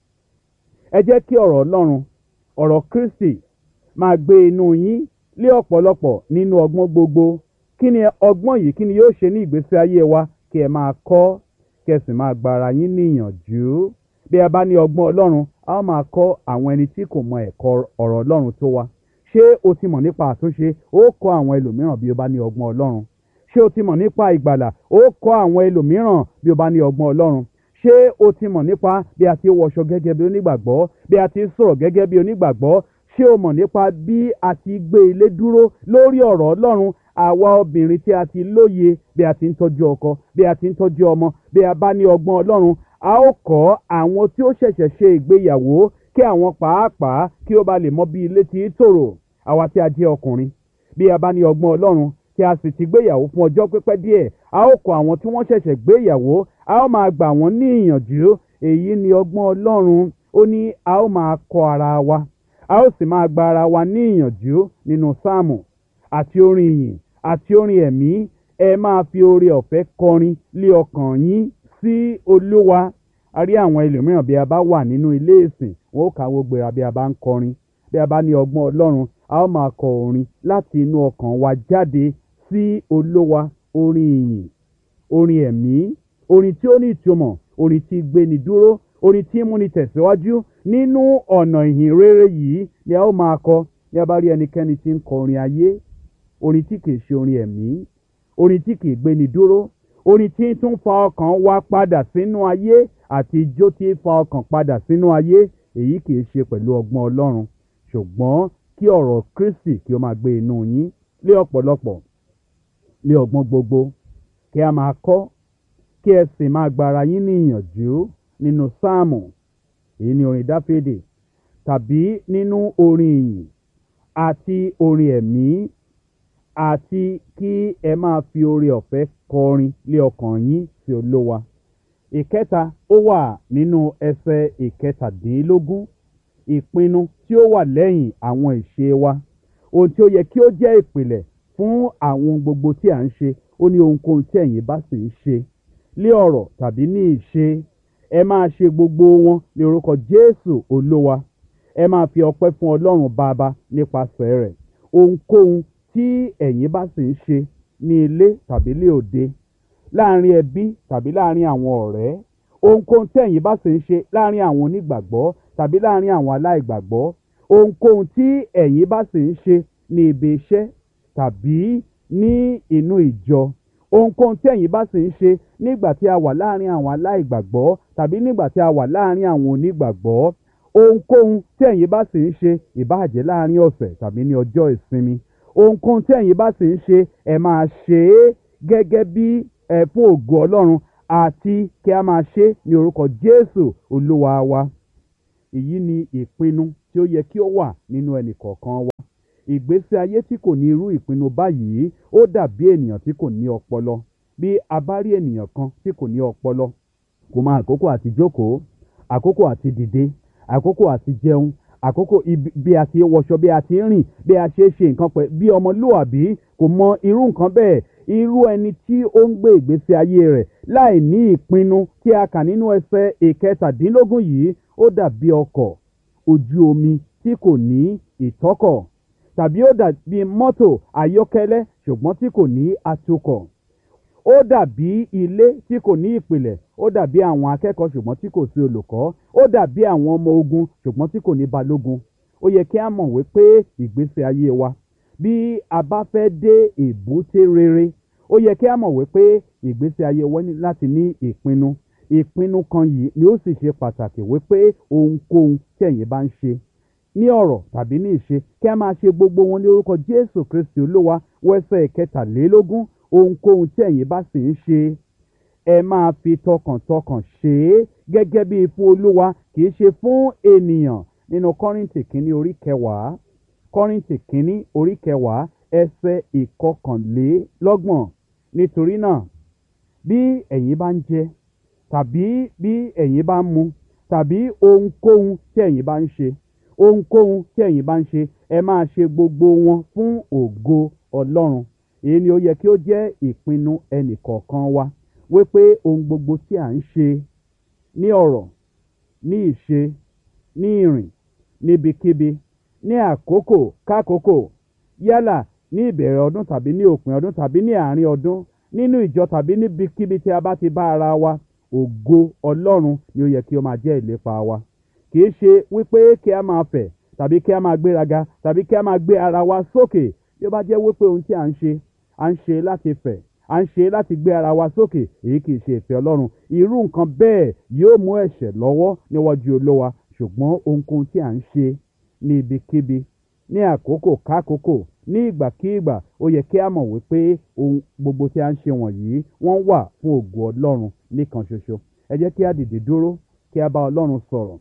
Ẹ jẹ́ kí ọ̀rọ̀ Ọlọ́run, ọ̀rọ̀ Kristi, máa gbé inú yín lé ọ̀pọ̀lọpọ̀ nínú ọgbọ́n gbogbo. Kí ni ọgbọ́n yìí? Kí ni yóò ṣe ní ìgbésí ayé wa? Kí ẹ máa kọ́, kí ẹ sì máa gba ara yín níyànjú. Bí a bá ní ọgbọ́n Ọlọ́run, a ó máa kọ́ àwọn ẹni tí kò mọ ẹ̀kọ́ ọ̀rọ̀ Ọlọ́run tó wa. Ṣé o ti mọ̀ nípa àtúnṣe? Ó kọ́ àwọn ẹlòmíràn bí o bá ní ọgbọ́n Ọlọ́run. Ṣé o ti mọ̀ nípa ìgbàlà? Ó kọ́ àwọn ẹlòmíràn bí o bá ní ọgbọ́n Ọlọ́run. Ṣé o ti mọ̀ nípa bí a ti wọṣọ gẹ́gẹ́ bí onígbàgbọ́, bí a ti sọ̀rọ̀ gẹ́gẹ́ bí onígbàgbọ́? Ṣé o mọ̀ nípa bí a ti gbé ilé dúró lórí ọ̀rọ̀ Ọlọ́run? Àwa obìnrin tí a ti lóye bí a ti ń tọ́jú ọkọ, bí a ti ń tọ́jú ọmọ, bí a bá ní ọgbọ́n Ọlọ́run, a ó kọ́ àwọn tí ó ṣẹ̀ṣẹ̀ ṣe ìgbéyàwó kí àwọn pàápàá kí ó bá lè mọ bí ilé ti tòrò. Àwa tí a jẹ́ ọkùnrin, bí a bá ní ọgbọ́n Ọlọ́run tí a sì ti gbéyàwó fún ọjọ́ pípẹ́ díẹ̀, a ó kọ́ àwọn tí wọ́n ṣẹ̀ṣẹ̀ gbéyàwó, a ó máa gbà wọ́n ní ìyànjú. Èyí ni ọgbọ́n Ọlọ́run. Ó ní a ó máa kọ́ ara wa, a ó sì máa gba ara wa ní ìyànjú nínú sáàmù àti orin ìyìn àti orin ẹ̀mí. Ẹ máa fi oore ọ̀fẹ́ kọrin lé ọkàn yín sí Olúwa. A rí àwọn ẹlòmíràn bí a bá wà nínú ilé ìsìn, wọn ó káwọ́ gbéra bí a bá ń kọrin. Bí a bá ní ọgbọ́n Ọlọ́run, a ó máa kọ orin láti inú ọkàn wa jáde sí Olúwa. Orin ìyìn, orin ẹ̀mí, orin tí ó ní ìtumọ̀, orin tí gbéni dúró, orin tí múni tẹ̀síwájú nínú ọ̀nà ìhìn rere yìí ni a ó máa kọ. Bí a bá rí ẹnikẹ́ni tí ń kọ orin ayé, orin tí kìí ṣe orin ẹ̀mí, orin tí kìí gbéni dúró, orin tí tún fa ọkàn wa padà sínú ayé, àti ijó tí fa ọkàn padà sínú ayé, èyí kìí ṣe pẹ̀lú ọgbọ́n Ọlọ́run. Ṣùgbọ́n kí ọ̀rọ̀ Kristi kí ó máa gbé inú yín lé ọ̀pọ̀lọpọ̀, lé ọgbọ́n gbogbo. Kí a máa kọ́, kí ẹ sì máa gba ara yín ní ìyànjú nínú sáàmù, èyí ni orin Dáfídì, tàbí nínú orin ìyìn àti orin ẹ̀mí, àti kí ẹ máa fi oore ọ̀fẹ́ kọrin lé ọkàn yín sí Olúwa. Ìkẹta, ó wà nínú ẹsẹ̀ ìkẹtàdínlógún. Ìpinnu tí ó wà lẹ́yìn àwọn ìṣe wa, ohun tí ó yẹ kí ó jẹ́ ìpìlẹ̀ fún àwọn gbogbo tí à ń ṣe. Ó ní ohunkóhun tí ẹ̀yin bá sì ń ṣe, lé ọ̀rọ̀ tàbí ní ìṣe, ẹ máa ṣe gbogbo wọn ní orúkọ Jésù Olúwa. Ẹ máa fi ọpẹ́ fún Ọlọ́run Baba nípasẹ̀ rẹ̀. Ohunkóhun tí ẹ̀yin bá sì ń ṣe ní ilé tàbí lé òde, láàrin ẹbí tàbí láàrin àwọn ọ̀rẹ́, ohunkóhun tí ẹ̀yin bá sì ń ṣe láàrin àwọn onígbàgbọ́ tàbí láàrin àwọn aláìgbàgbọ́, ohunkóhun tí ẹ̀yin bá sì ń ṣe ní ibi iṣẹ́ tàbí ní inú ìjọ, ohunkóhun tí ẹ̀yin bá sì ń ṣe nígbà tí a wà láàrin àwọn aláìgbàgbọ́ tàbí nígbà tí a wà láàrin àwọn onígbàgbọ́, ohunkóhun tí ẹ̀yin bá sì ń ṣe, ìbáà jẹ́ láàrin ọ̀sẹ̀ tàbí ní ọjọ́ ìsinmi, ohunkóhun tí ẹ̀yin bá sì ń ṣe, ẹ máa ṣe é gẹ́gẹ́ bí fún ògo Ọlọ́run àti kí a máa ṣe ní orúkọ Jésù Olúwa wa. Èyí ni ìpinnu tí ó yẹ kí ó wà nínú ẹnì kọ̀ọ̀kan wa. Ìgbésí ayé tí kò ní irú ìpinnu báyìí ó dàbí ènìyàn tí kò ní ọpọlọ. Bí a bá rí ènìyàn kan tí kò ní ọpọlọ, kò mọ àkókò àti jókòó, àkókò àti dìde, àkókò àti jẹun, àkókò bí a ti ń wọṣọ, bí a ti ń rìn, bí a ṣe nǹkan pẹ̀ bí ọmọlúwàbí, kò mọ irú nǹkan bẹ́ẹ̀. Irú ẹni tí ó ń gbé ìgbésí ayé rẹ̀ láì ní ìpinnu tí a kà nínú ẹsẹ̀ ìkẹtàdínlógún yìí, ó dàbí ọkọ̀ ojú omi tí kò ní ìtọ́kọ̀, tàbí ó dàbí mọ́tò ayọ́kẹ́lẹ́ ṣùgbọ́n tí kò ní atukọ̀. Ó dàbí ilé tí kò ní ìpìlẹ̀, ó dàbí àwọn akẹ́kọ̀ọ́ ṣùgbọ́n tí kò sí olùkọ́, ó dàbí àwọn ọmọ ogun ṣùgbọ́n tí kò ní balógun. Ó yẹ kí a mọ̀ wípé ìgbésí ayé wa, bí a bá fẹ́ dé èbúté rere, ó yẹ kí a mọ̀ wípé ìgbésí ayé wa ní láti ní ìpinnu. Ìpinnu kan yìí ni ó sì ṣe pàtàkì wípé ohunkóhun tí ẹ̀yin bá ń ṣe ní ọ̀rọ̀ tàbí ní ìṣe, kí a máa ṣe gbogbo wọn ní orúkọ Jésù Kristi Olúwa. Wẹ́sẹ̀ kẹtàlélógún, ohunkóhun tí ẹ̀yin bá sì ń ṣe, ẹ máa fi tọkàntọkàn ṣe é gẹ́gẹ́ bí fún Olúwa, kì í ṣe fún ènìyàn. Nínú Kọ́ríńtì kínní orí kẹwàá, Kọ́ríńtì kínní orí kẹwàá ẹsẹ̀ ìkọkànlélọ́gbọ̀n. Nítorí náà, bí ẹ̀yin bá ń jẹ, tàbí bí ẹ̀yin bá ń mu, tàbí ohunkóhun tí ẹ̀yin bá ń ṣe, ohunkóhun tí ẹ̀yin bá ń ṣe, ẹ máa ṣe gbogbo wọn fún ògo Ọlọ́run. Èyí ni ó yẹ kí ó jẹ́ ìpinnu ẹnì kọ̀ọ̀kan wa, wípé ohun gbogbo tí à ń ṣe ní ọ̀rọ̀, ní ìṣe, ní ìrìn, níbikíbi, ní àkókò kákòókò, yálà ní ìbẹ̀rẹ̀ ọdún tàbí ní òpin ọdún tàbí ní àárín ọdún, nínú ìjọ tàbí níbikíbi tí a bá ti bá ara wa, ògo Ọlọ́run ni ó yẹ kí ó máa jẹ́ ìlépa wa. Kì í ṣe wípé kí a máa fẹ̀ tàbí kí a máa gbéraga tàbí kí a máa gbé ara wa sókè. Bí ó bá jẹ́ wípé ohun tí à ń ṣe láti fẹ̀, à ń ṣe láti gbé ara wa sókè, èyí kì í ṣe ìfẹ́ Ọlọ́run. Irú nǹkan bẹ́ẹ̀ yóò mú ẹ̀ṣẹ̀ lọ́wọ́ níwájú Olúwa. Ṣùgbọ́n ohunkóhun tí à ń ṣe ní ibikíbi, ní àkókò kákòókò, ní ìgbàkígbà, ó yẹ kí a mọ̀ wípé ohun gbogbo tí a ń ṣe wọ̀nyí wọ́n wà fún ògo Ọlọ́run nìkan ṣoṣo. Ẹ jẹ́ kí a dìde dúró kí a bá Ọlọ́run sọ̀rọ̀.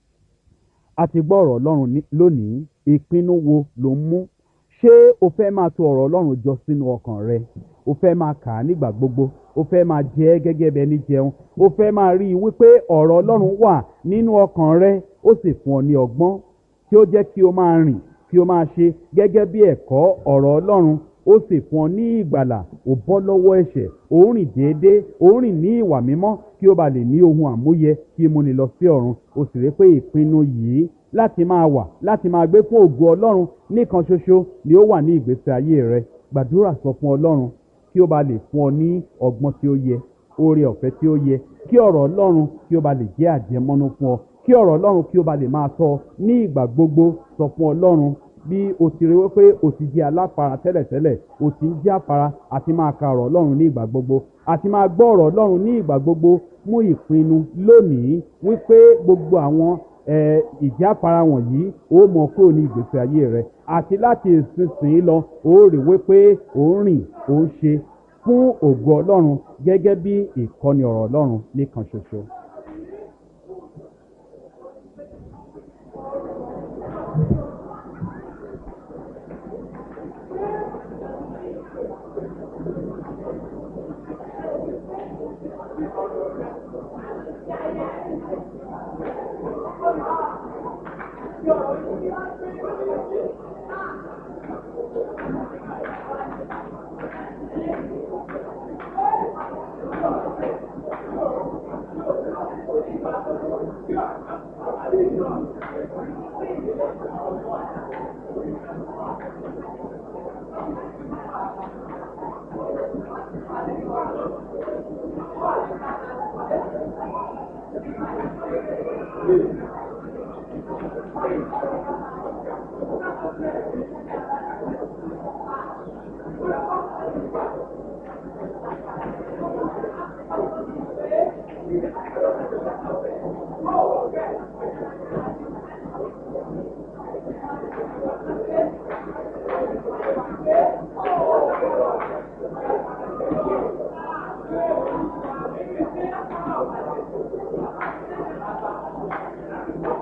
A ti gbọ́ ọ̀rọ̀ Ọlọ́run lónìí. Ìpinnu wo ló ń mú? Ṣé o fẹ́ máa tò ọ̀rọ̀ Ọlọ́run jọ sínú ọkàn rẹ? O fẹ́ máa kà á nígbà gbogbo? O fẹ́ máa jẹ ẹ́ gẹ́gẹ́ bí ẹni jẹun? O fẹ́ máa rí i wípé ọ̀rọ̀ Ọlọ́run wà nínú ọkàn rẹ, ó sì fún ọ ní ọgbọ́n tí ó jẹ́ kí o máa rìn, kí o máa ṣe gẹ́gẹ́ bí ẹ̀kọ́ ọ̀rọ̀ Ọlọ́run, ó sì fún ọ ní ìgbàlà. O bọ́ lọ́wọ́ ẹ̀ṣẹ̀, o ń rìn déédéé, o ń rìn ní ìwà mímọ́, kí o bá lè ní ohun àmúyẹ kí o múni lọ sí ọ̀run. O sì rí pé ìpinnu yìí láti máa wà, láti máa gbé fún ògo Ọlọ́run nìkan ṣoṣo ni ó wà ní ìgbésí ayé rẹ. Gbàdúrà sọ fún Ọlọ́run kí ó bá lè fún ọ ní ọgbọ́n tí ó yẹ, oore ọ̀fẹ́ tí ó yẹ, kí ọ̀rọ̀ Ọlọ́run kí ó bá lè jẹ́ àjẹmọ́nú fún ọ, kí ọ̀rọ̀ Ọlọ́run kí ó bá lè máa tọ́ ní ìgbà gbogbo. Sọ fún Ọlọ́run bí o ti rí wípé o ti jẹ́ aláfara tẹ́lẹ̀tẹ́lẹ̀, o ti ń jẹ́ afara àti máa ka ọ̀rọ̀ Ọlọ́run ní ìgbà gbogbo, àti máa gbọ́ ọ̀rọ̀ Ọlọ́run ní ìgbà gbogbo. Mú ìpinnu lónìí wípé gbogbo àwọn ìjáfara wọ̀nyí ó mọ kúrò ní ìgbésí ayé rẹ, àti láti ìsinsìnyí lọ ó rí wípé ó ń rìn, ó ń ṣe fún ògo Ọlọ́run gẹ́gẹ́ bí ìkọ́ni ọ̀rọ̀ Ọlọ́run nìkan ṣoṣo.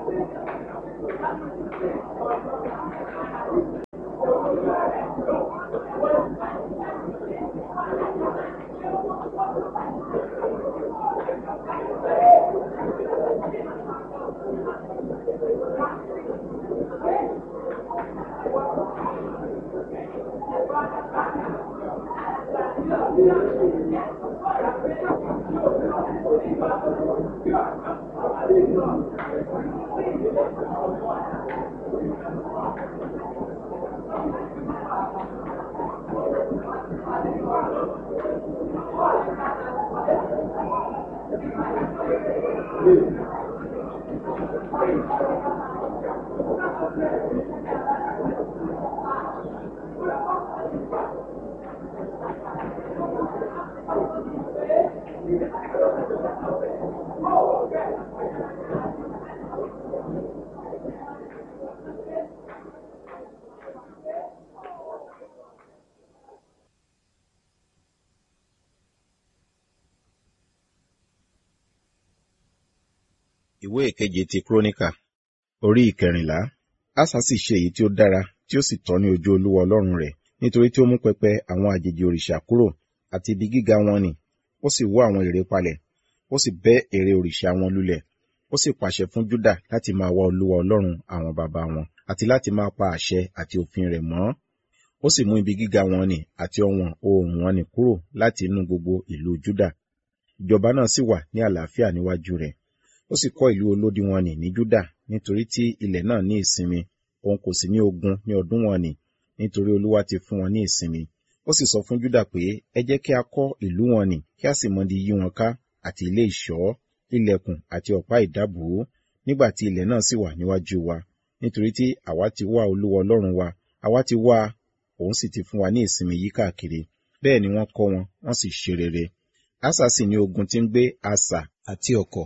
Ìwé ìkeje ti Kíróníkà, orí ìkẹrìnlá. Asa sì ṣe èyí tí ó dára, tí ó sì tọ́ ní ojú Olúwa Ọlọ́run rẹ̀, nítorí tí ó mú pẹpẹ àwọn àjèjì òrìṣà kúrò, àti ibi gíga wọn nì, ó sì wó àwọn ère palẹ̀, ó sì bẹ́ ère òrìṣà wọn lulẹ̀, ó sì pàṣẹ fún Júdà láti máa wá Olúwa Ọlọ́run àwọn baba wọn, àti láti máa pa àṣẹ àti òfin rẹ̀ mọ́. Ó sì mú ibi gíga wọn nì àti ọ̀wọ̀n oòrùn wọn nì kúrò láti inú gbogbo ìlú Júdà. Ìjọba náà sì wà ní àlàáfíà níwájú rẹ̀. Ó sì kọ́ ìlú olódi wọn nì ní Júdà, nítorí tí ilẹ̀ náà ní ìsinmi, òun kò sì ní ogun ní ọdún wọn nì, nítorí Olúwa ti fún wọn ní ìsinmi. Ó sì sọ fún Júdà pé, ẹ jẹ́ kí a kọ́ ìlú wọn nì, kí a sì mọdi yí wọn ká, àti ilé ìṣọ́, ilẹ̀kùn àti ọ̀pá ìdábùú, nígbà tí ilẹ̀ náà sì wà níwájú wa. Nítorí tí àwa ti wá Olúwa Ọlọ́run wa, àwa ti wá, òun sì ti fún wa ní ìsinmi yí káàkiri. Bẹ́ẹ̀ ni wọ́n kọ́ wọn, wọ́n sì ṣe rere. Asa sì ní ogun tí ń gbé asà àti ọ̀kọ̀,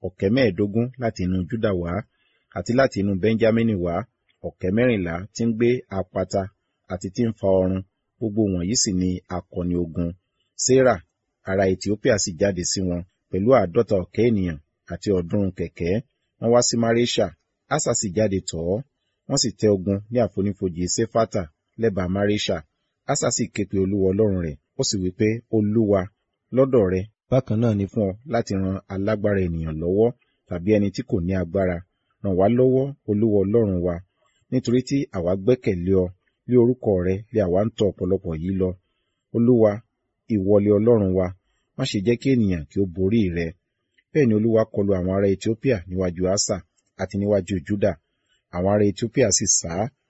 15,000 láti inú Júdà wá, àti láti inú Bẹ́ńjámínì wá, 14,000 tí ń gbé àpáta àti tí ń fa ọrun, gbogbo wọ̀nyí sì ni akọni ogun. Serah ará Etiópíà sì jáde sí wọn, pẹ̀lú 50,000 ènìyàn àti 300 kẹ̀kẹ́, wọ́n wá sí Maresha. Asa sì jáde tọ̀ ọ́, wọ́n sì tẹ ogun ní àfonífojì Sefata lẹ́bàá Maresha. Asa sì ké pe Olúwa Ọlọ́run rẹ̀, ó sì wí pé, Olúwa, lọ́dọ̀ rẹ bákan náà ni fún ọ láti ran alágbára ènìyàn lọ́wọ́, tàbí ẹni tí kò ní agbára. Ràn wá lọ́wọ́, Olúwa Ọlọ́run wa, nítorí tí àwa gbẹ́kẹ̀lé ọ, lé orúkọ rẹ lé àwa ń tọ ọ̀pọ̀lọpọ̀ yìí lọ. Olúwa, ìwọ lé Ọlọ́run wa, má ṣe jẹ́ kí ènìyàn kí ó borí rẹ. Bẹ́ẹ̀ ni Olúwa kọlu àwọn ará Etiópíà níwájú Asa àti níwájú Júdà. Àwọn ará Etiópíà sì sá,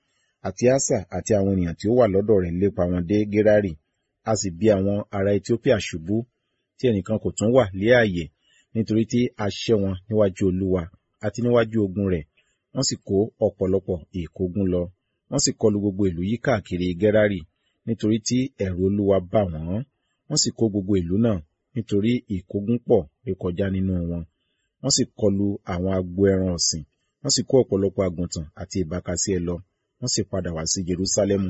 àti Asa àti àwọn ènìyàn tí ó wà lọ́dọ̀ rẹ̀ lépa wọn dé Gerari. A sì bí àwọn ará Etiópíà ṣubú, tí ẹnìkan kò tún wà lé ààyè, nítorí tí a ṣẹ́ wọn níwájú Olúwa àti níwájú ogun rẹ̀. Wọ́n sì kó ọ̀pọ̀lọpọ̀ ìkógun lọ. Wọ́n sì kọlu gbogbo ìlú yí káàkiri Gerari, nítorí tí ẹ̀rù Olúwa bà wọ́n. Wọ́n sì kó gbogbo ìlú náà, nítorí ìkógun pọ̀ rékọjá nínú wọn. Wọ́n sì kọlu àwọn agbo ẹran ọ̀sìn. Wọ́n sì kó ọ̀pọ̀lọpọ̀ àgùntàn àti ìbákasíẹ lọ. Wọ́n sì padà wá sí Jerúsálẹ́mù.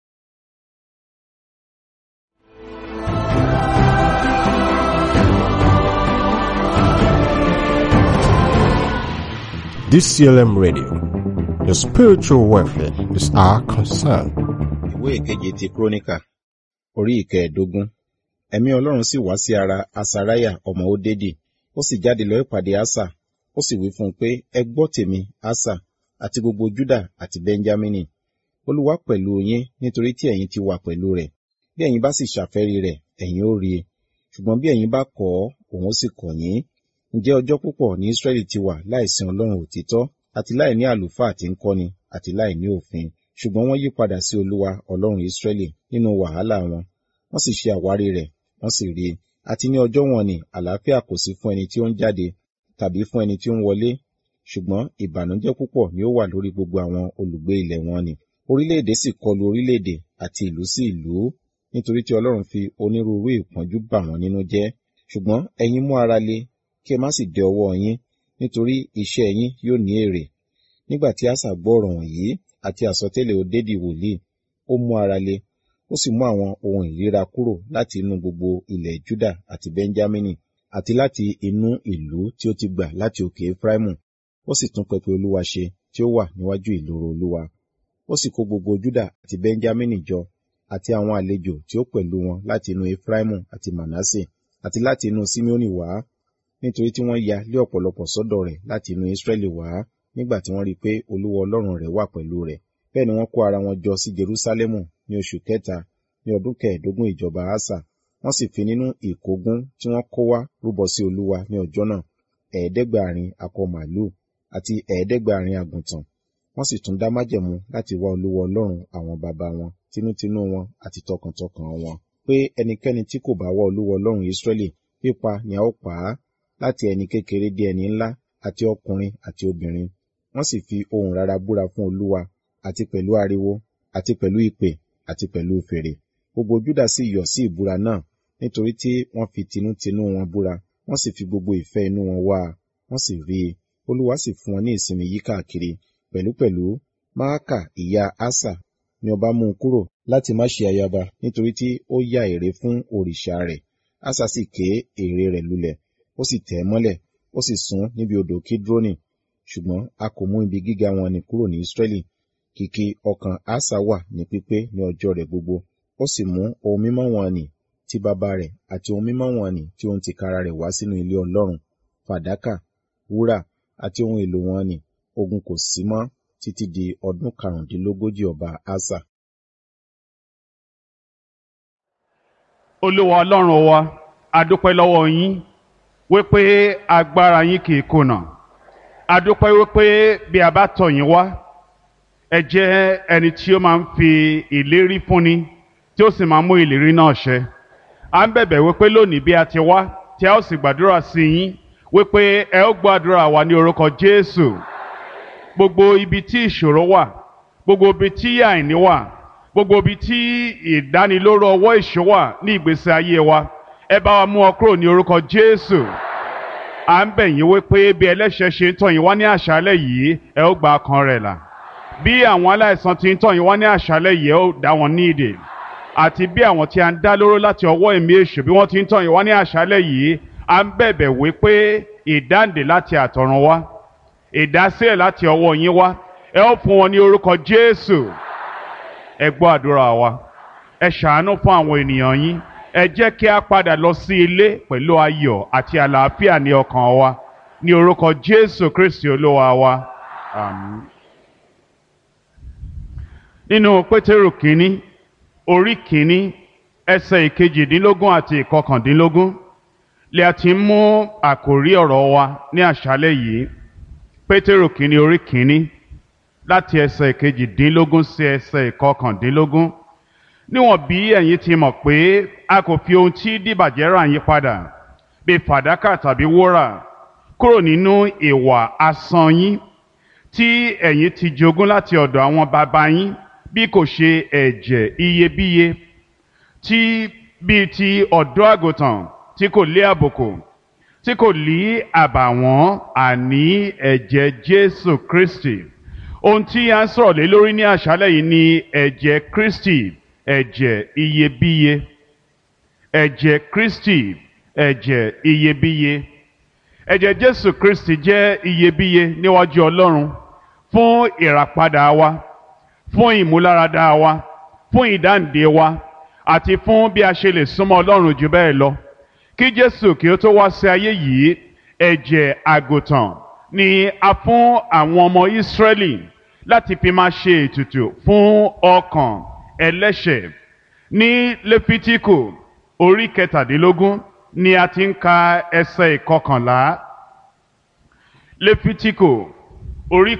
DCLM Radio. The spiritual welfare is our concern. Ìwé ìkeje ti Kíróníkà, orí ìkẹẹ̀dógún. Ẹ̀mí Ọlọ́run sì wá sí ara Asariah ọmọ Odedi, ó sì jáde lọ ìpàdé Asa, ó sì wí fún un pé, ẹ gbọ́ tèmi, Asa, àti gbogbo Júdà àti Bẹ́ńjámínì. Olúwa pẹ̀lú yín, nítorí tí ẹ̀yin ti wà pẹ̀lú rẹ̀. Bí ẹ̀yin bá sì ṣàfẹ́rí rẹ̀, ẹ̀yin ó rí i. Ṣùgbọ́n bí ẹ̀yin bá kọ̀ ọ́, òun ó sì kọ̀ yín. Ǹjẹ́ ọjọ́ púpọ̀ ní Ísírẹ́lì ti wà láìsìn Ọlọ́run òtítọ́, àti láì ní àlùfáà tí ń kọ́ni, àti láì ní òfin. Ṣùgbọ́n wọ́n yí padà sí Olúwa Ọlọ́run Ísírẹ́lì nínú wàhálà wọn. Wọ́n sì ṣe àwárí rẹ̀, wọ́n sì rí i. Àti ní ọjọ́ wọn ni àlàáfíà kò sí fún ẹni tí ó ń jáde, tàbí fún ẹni tí ó ń wọlé. Ṣùgbọ́n ìbànújẹ́ púpọ̀ ni ó wà lórí gbogbo àwọn olùgbé ilẹ̀ wọn ni. Orílẹ̀-èdè sì kọlu orílẹ̀-èdè àti ìlú sí ìlú, nítorí tí Ọlọ́run fi onírúurú ìpọ́njú bà wọ́n nínú jẹ́. Ṣùgbọ́n ẹ̀yin mú ara le, kí ẹ má sì dẹ ọwọ́ yín, nítorí iṣẹ́ yín yóò ní èrè. Nígbà tí Asa gbọ́ ọ̀rọ̀ wọ̀nyí àti àsọtẹ́lẹ̀ Odedi wòlíì, ó mú ara le, ó sì mú àwọn ohun ìríra kúrò láti inú gbogbo ilẹ̀ Júdà àti Bẹ́ńjámínì, àti láti inú ìlú tí ó ti gbà láti òkè Efraimu. ó sì tún pẹpẹ Olúwa ṣe tí ó wà níwájú ìloro Olúwa. Ó sì kó gbogbo Júdà àti Bẹ́ńjámínì jọ, àti àwọn àlejò tí ó pẹ̀lú wọn láti inú Efraimu àti Manasse, àti láti inú Simeoni wá, nítorí tí wọ́n ya lé ọ̀pọ̀lọpọ̀ sọ́dọ̀ rẹ̀ láti inú Israẹli wá, nígbà tí wọ́n rí i pé Olúwa Ọlọ́run rẹ̀ wà pẹ̀lú rẹ̀. Bẹ́ẹ̀ ni wọ́n kó ara wọn jọ sí Jerúsálẹ́mù ní oṣù kẹta, ní ọdún 15 ìjọba Asa. Wọ́n sì fi nínú ìkógun tí wọ́n kó wá rúbọ sí Olúwa ní ọjọ́ náà 700 akọ màlúù àti 700 àgùntàn. Wọ́n sì tún dá májẹ̀mú láti wá Olúwa Ọlọ́run àwọn baba wọn tinútinú wọn àti tọkàntọkàn wọn, pé ẹnikẹ́ni tí kò bá wá Olúwa Ọlọ́run Israẹli, pípa ni a ó pa á, láti ẹni kékeré dé ẹni ńlá, àti ọkùnrin àti obìnrin. Wọ́n sì fi ohùn rara búra fún Olúwa, àti pẹ̀lú ariwo, àti pẹ̀lú ìpè, àti pẹ̀lú fèrè. Gbogbo Júdà sì yọ̀ sí ìbúra náà, nítorí tí wọ́n fi tinútinú wọn búra, wọ́n sì fi gbogbo ìfẹ́ inú wọn wá a, wọ́n sì rí i. Olúwa sì fún wọn ní ìsinmi yíkákiri. Pẹ̀lúpẹ̀lú, Maaka ìyá Asa ni ọba mú un kúrò láti má ṣe ayaba, nítorí tí ó yá ère fún òrìṣà rẹ̀. Asa sì ké ère rẹ̀ lulẹ̀, ó sì tẹ̀ ẹ́ mọ́lẹ̀, ó sì sún níbi odò Kidroni. Ṣùgbọ́n a kò mú ibi gíga wọn nì kúrò ní Israẹli. Kìkì ọkàn Asa wà ní pípé ní ọjọ́ rẹ̀ gbogbo. Ó sì mú ohun mímọ́ wọn nì ti baba rẹ̀, àti ohun mímọ́ wọn nì tí òun tìkára rẹ̀ wá sínú ilé Ọlọ́run, fàdákà, wúrà, àti ohun èlò wọn nì. Ogun kò sí mọ́ títí di ọdún 45 ọba Asa. Olúwa Ọlọ́run wa, a dúpẹ́ lọ́wọ́ yín wípé agbára yín kì í kùnà. A dúpẹ́ wípé bí a bá tọ̀ yín wá, ẹ jẹ́ ẹni tí ó máa ń fi ìlérí fúnni tí ó sì máa ń mú ìlérí náà ṣẹ. À ń bẹ̀bẹ̀ wípé lónìí bí a ti wá, tí a ó sì gbàdúrà sí yín wípé ẹ ó gbọ́ àdúrà wa ní orúkọ Jésù. Gbogbo ibi tí ìṣòro wà, gbogbo ibi tí àìní wà, gbogbo ibi tí ìdánilóró ọwọ́ èṣù wà ní ìgbésí ayé wa, ẹ bá wa mú ọ kúrò ní orúkọ Jésù. À ń bẹ̀ yín wípé bí ẹlẹ́ṣẹ̀ ṣe ń tọ̀ yín wá ní àṣálẹ́ yìí, ẹ ó gba ọkàn rẹ̀ là. Bí àwọn aláìsàn ti ń tọ̀ yín wá ní àṣálẹ́ yìí, ẹ ó dá wọn ní ìdè. Àti bí àwọn tí a ń dá lóró láti ọwọ́ ẹ̀mí èṣù bí wọ́n ti ń tọ̀ yín wá ní àṣálẹ́ yìí, à ń bẹ̀bẹ̀ wípé ìdáǹdè láti àtọ̀run wá, ìdásílẹ̀ láti ọwọ́ yín wá, ẹ ó fún wọn ní orúkọ Jésù. Ẹ gbọ́ àdúrà wa, ẹ ṣàánú fún àwọn ènìyàn yín, ẹ jẹ́ kí a padà lọ sí ilé pẹ̀lú ayọ̀ àti àlàáfíà ní ọkàn wa, ní orúkọ Jésù Kristi Olúwa wa. Àmín. Nínú Pétérù kínní, orí kínní, ẹsẹ̀ 18 àti 19, lè a ti mú àkòrí ọ̀rọ̀ wa ní àṣálẹ́ yìí. Pétérù kínní orí kínní, láti ẹsẹ̀ 18 sí ẹsẹ̀ 19. Níwọ̀n bí ẹ̀yin ti mọ̀ pé a kò fi ohun tí dìbàjẹ́ rà yín padà, bí fàdákà tàbí wúrà, kúrò nínú ìwà asán yín tí ẹ̀yin ti jogún láti ọ̀dọ̀ àwọn baba yín, bí kò ṣe ẹ̀jẹ̀ iyebíye tí bíi ti ọ̀dọ́ àgùntàn tí kò lé àbùkù, tí kò lí àbàwọ́n, àní ẹ̀jẹ̀ Jésù Kristi. Ohun tí a ń sọ̀rọ̀ lé lórí ní àṣálẹ́ yìí ni ẹ̀jẹ̀ Kristi, ẹ̀jẹ̀ iyebíye. Ẹ̀jẹ̀ Kristi, ẹ̀jẹ̀ iyebíye. Ẹ̀jẹ̀ Jésù Kristi jẹ́ iyebíye níwájú Ọlọ́run fún ìràpadà wa, fún ìmúláradá wa, fún ìdáǹdè wa, àti fún bí a ṣe lè súnmọ́ Ọlọ́run jù bẹ́ẹ̀ lọ. Kí Jésù kí ó tó wá sí ayé yìí, ẹ̀jẹ̀ àgùntàn ni a fún àwọn ọmọ Ísírẹ́lì láti fi máa ṣe ètùtù fún ọkàn ẹlẹ́ṣẹ̀. Ní Léfítíkù orí 17 ni a ti ń ka ẹsẹ̀ 11. Léfítíkù orí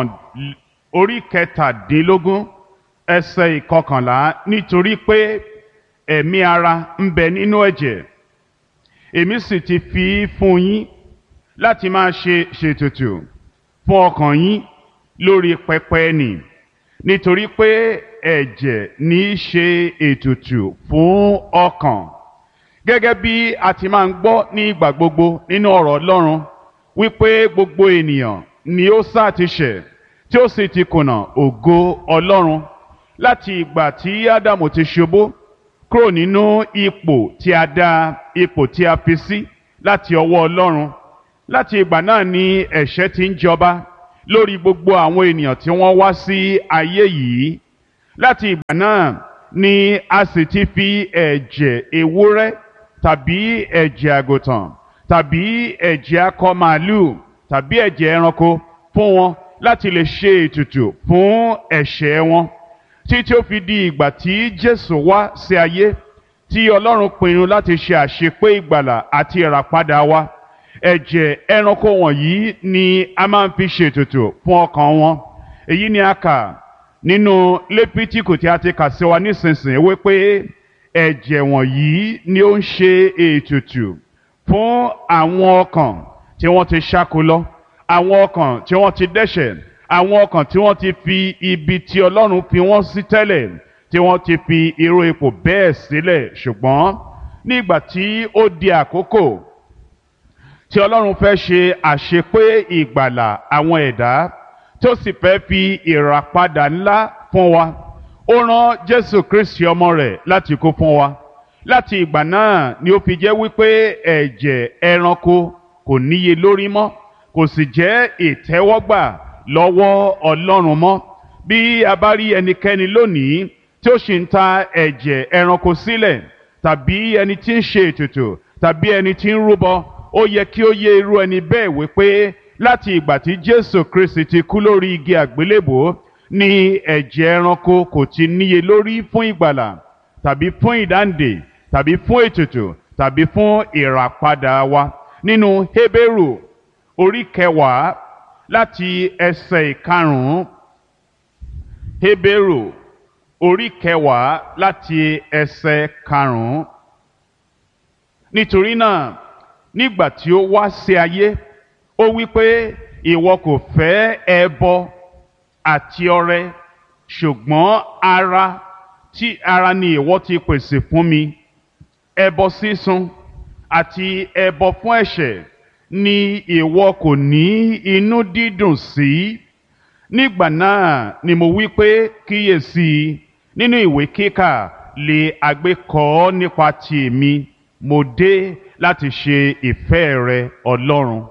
17 ẹsẹ̀ 11, nítorí pé ẹ̀mí ara ń bẹ nínú ẹ̀jẹ̀, èmi sì ti fi fún yín láti máa ṣètùtù fún ọkàn yín lórí pẹpẹ nì, nítorí pé ẹ̀jẹ̀ ní í ṣe ètùtù fún ọkàn. Gẹ́gẹ́ bí a ti máa ń gbọ́ ní ìgbà gbogbo nínú ọ̀rọ̀ Ọlọ́run wípé gbogbo ènìyàn ni ó sá ti ṣẹ̀ tí ó sì ti kùnà ògo Ọlọ́run láti ìgbà tí Ádámù ti ṣubú kúrò nínú ipò tí a dá, ipò tí a fi sí láti ọwọ́ Ọlọ́run, láti ìgbà náà ni ẹ̀ṣẹ̀ ti ń jọba lórí gbogbo àwọn ènìyàn tí wọ́n wá sí ayé yìí. Láti ìgbà náà ni a sì ti fi ẹ̀jẹ̀ ewúrẹ́ tàbí ẹ̀jẹ̀ àgùntàn tàbí ẹ̀jẹ̀ akọ màálù tàbí ẹ̀jẹ̀ ẹranko fún wọn láti lè ṣe ètùtù fún ẹ̀ṣẹ̀ wọn, títí ó fi di ìgbà tí Jésù wá sí ayé, tí Ọlọ́run pinnu láti ṣe àṣepé ìgbàlà àti ìràpadà wa. Ẹ̀jẹ̀ ẹranko wọ̀nyí ni a máa ń fi ṣètùtù fún ọkàn wọn. Èyí ni a kà nínú Léfítíkù tí a ti kà sí wa nísinsìnyí wípé ẹ̀jẹ̀ wọ̀nyí ni ó ń ṣe ètùtù fún àwọn ọkàn tí wọ́n ti ṣáko lọ, àwọn ọkàn tí wọ́n ti dẹ́ṣẹ̀, àwọn ọkàn tí wọ́n ti fi ibi tí Ọlọ́run fi wọ́n sí tẹ́lẹ̀, tí wọ́n ti fi irú ipò bẹ́ẹ̀ sílẹ̀. Ṣùgbọ́n nígbà tí ó di àkókò tí Ọlọ́run fẹ́ ṣe àṣepé ìgbàlà àwọn ẹ̀dá, tó sì fẹ́ fi ìràpadà ńlá fún wa, ó rán Jésù Kristi ọmọ rẹ̀ láti kú fún wa. Láti ìgbà náà ni ó fi jẹ́ wípé ẹ̀jẹ̀ ẹranko kò níye lórí mọ́, kò sì jẹ́ ìtẹ́wọ́gbà lọ́wọ́ Ọlọ́run mọ́. Bí a bá rí ẹnikẹ́ni lónìí tí ó sì ń ta ẹ̀jẹ̀ ẹranko sílẹ̀, tàbí ẹni tí ń ṣe ètùtù, tàbí ẹni tí ń rúbọ, ó yẹ kí ó yé irú ẹni bẹ́ẹ̀ wípé láti ìgbà tí Jésù Kristi ti kú lórí igi àgbélébùú ni ẹ̀jẹ̀ ẹranko kò ti níye lórí fún ìgbàlà, tàbí fún ìdáǹdè, tàbí fún ètùtù, tàbí fún ìràpadà wa. Nínú Hébérù orí 10 láti ẹsẹ̀ 5. Hébérù orí 10 láti ẹsẹ̀ 5. Nítorí náà, nígbà tí ó wá sí ayé, ó wí pé ìwọ kò fẹ́ ẹbọ àti ọrẹ, ṣùgbọ́n ara ni ìwọ ti pèsè fún mi. Ẹbọ sísun àti ẹbọ fún ẹ̀ṣẹ̀ ni ìwọ kò ní inú dídùn sí. Nígbà náà ni mo wí pé kíyèsí, nínú ìwé kíkà lè àgbékọ nípa ti èmi, mo dé láti ṣe ìfẹ́ rẹ Ọlọ́run.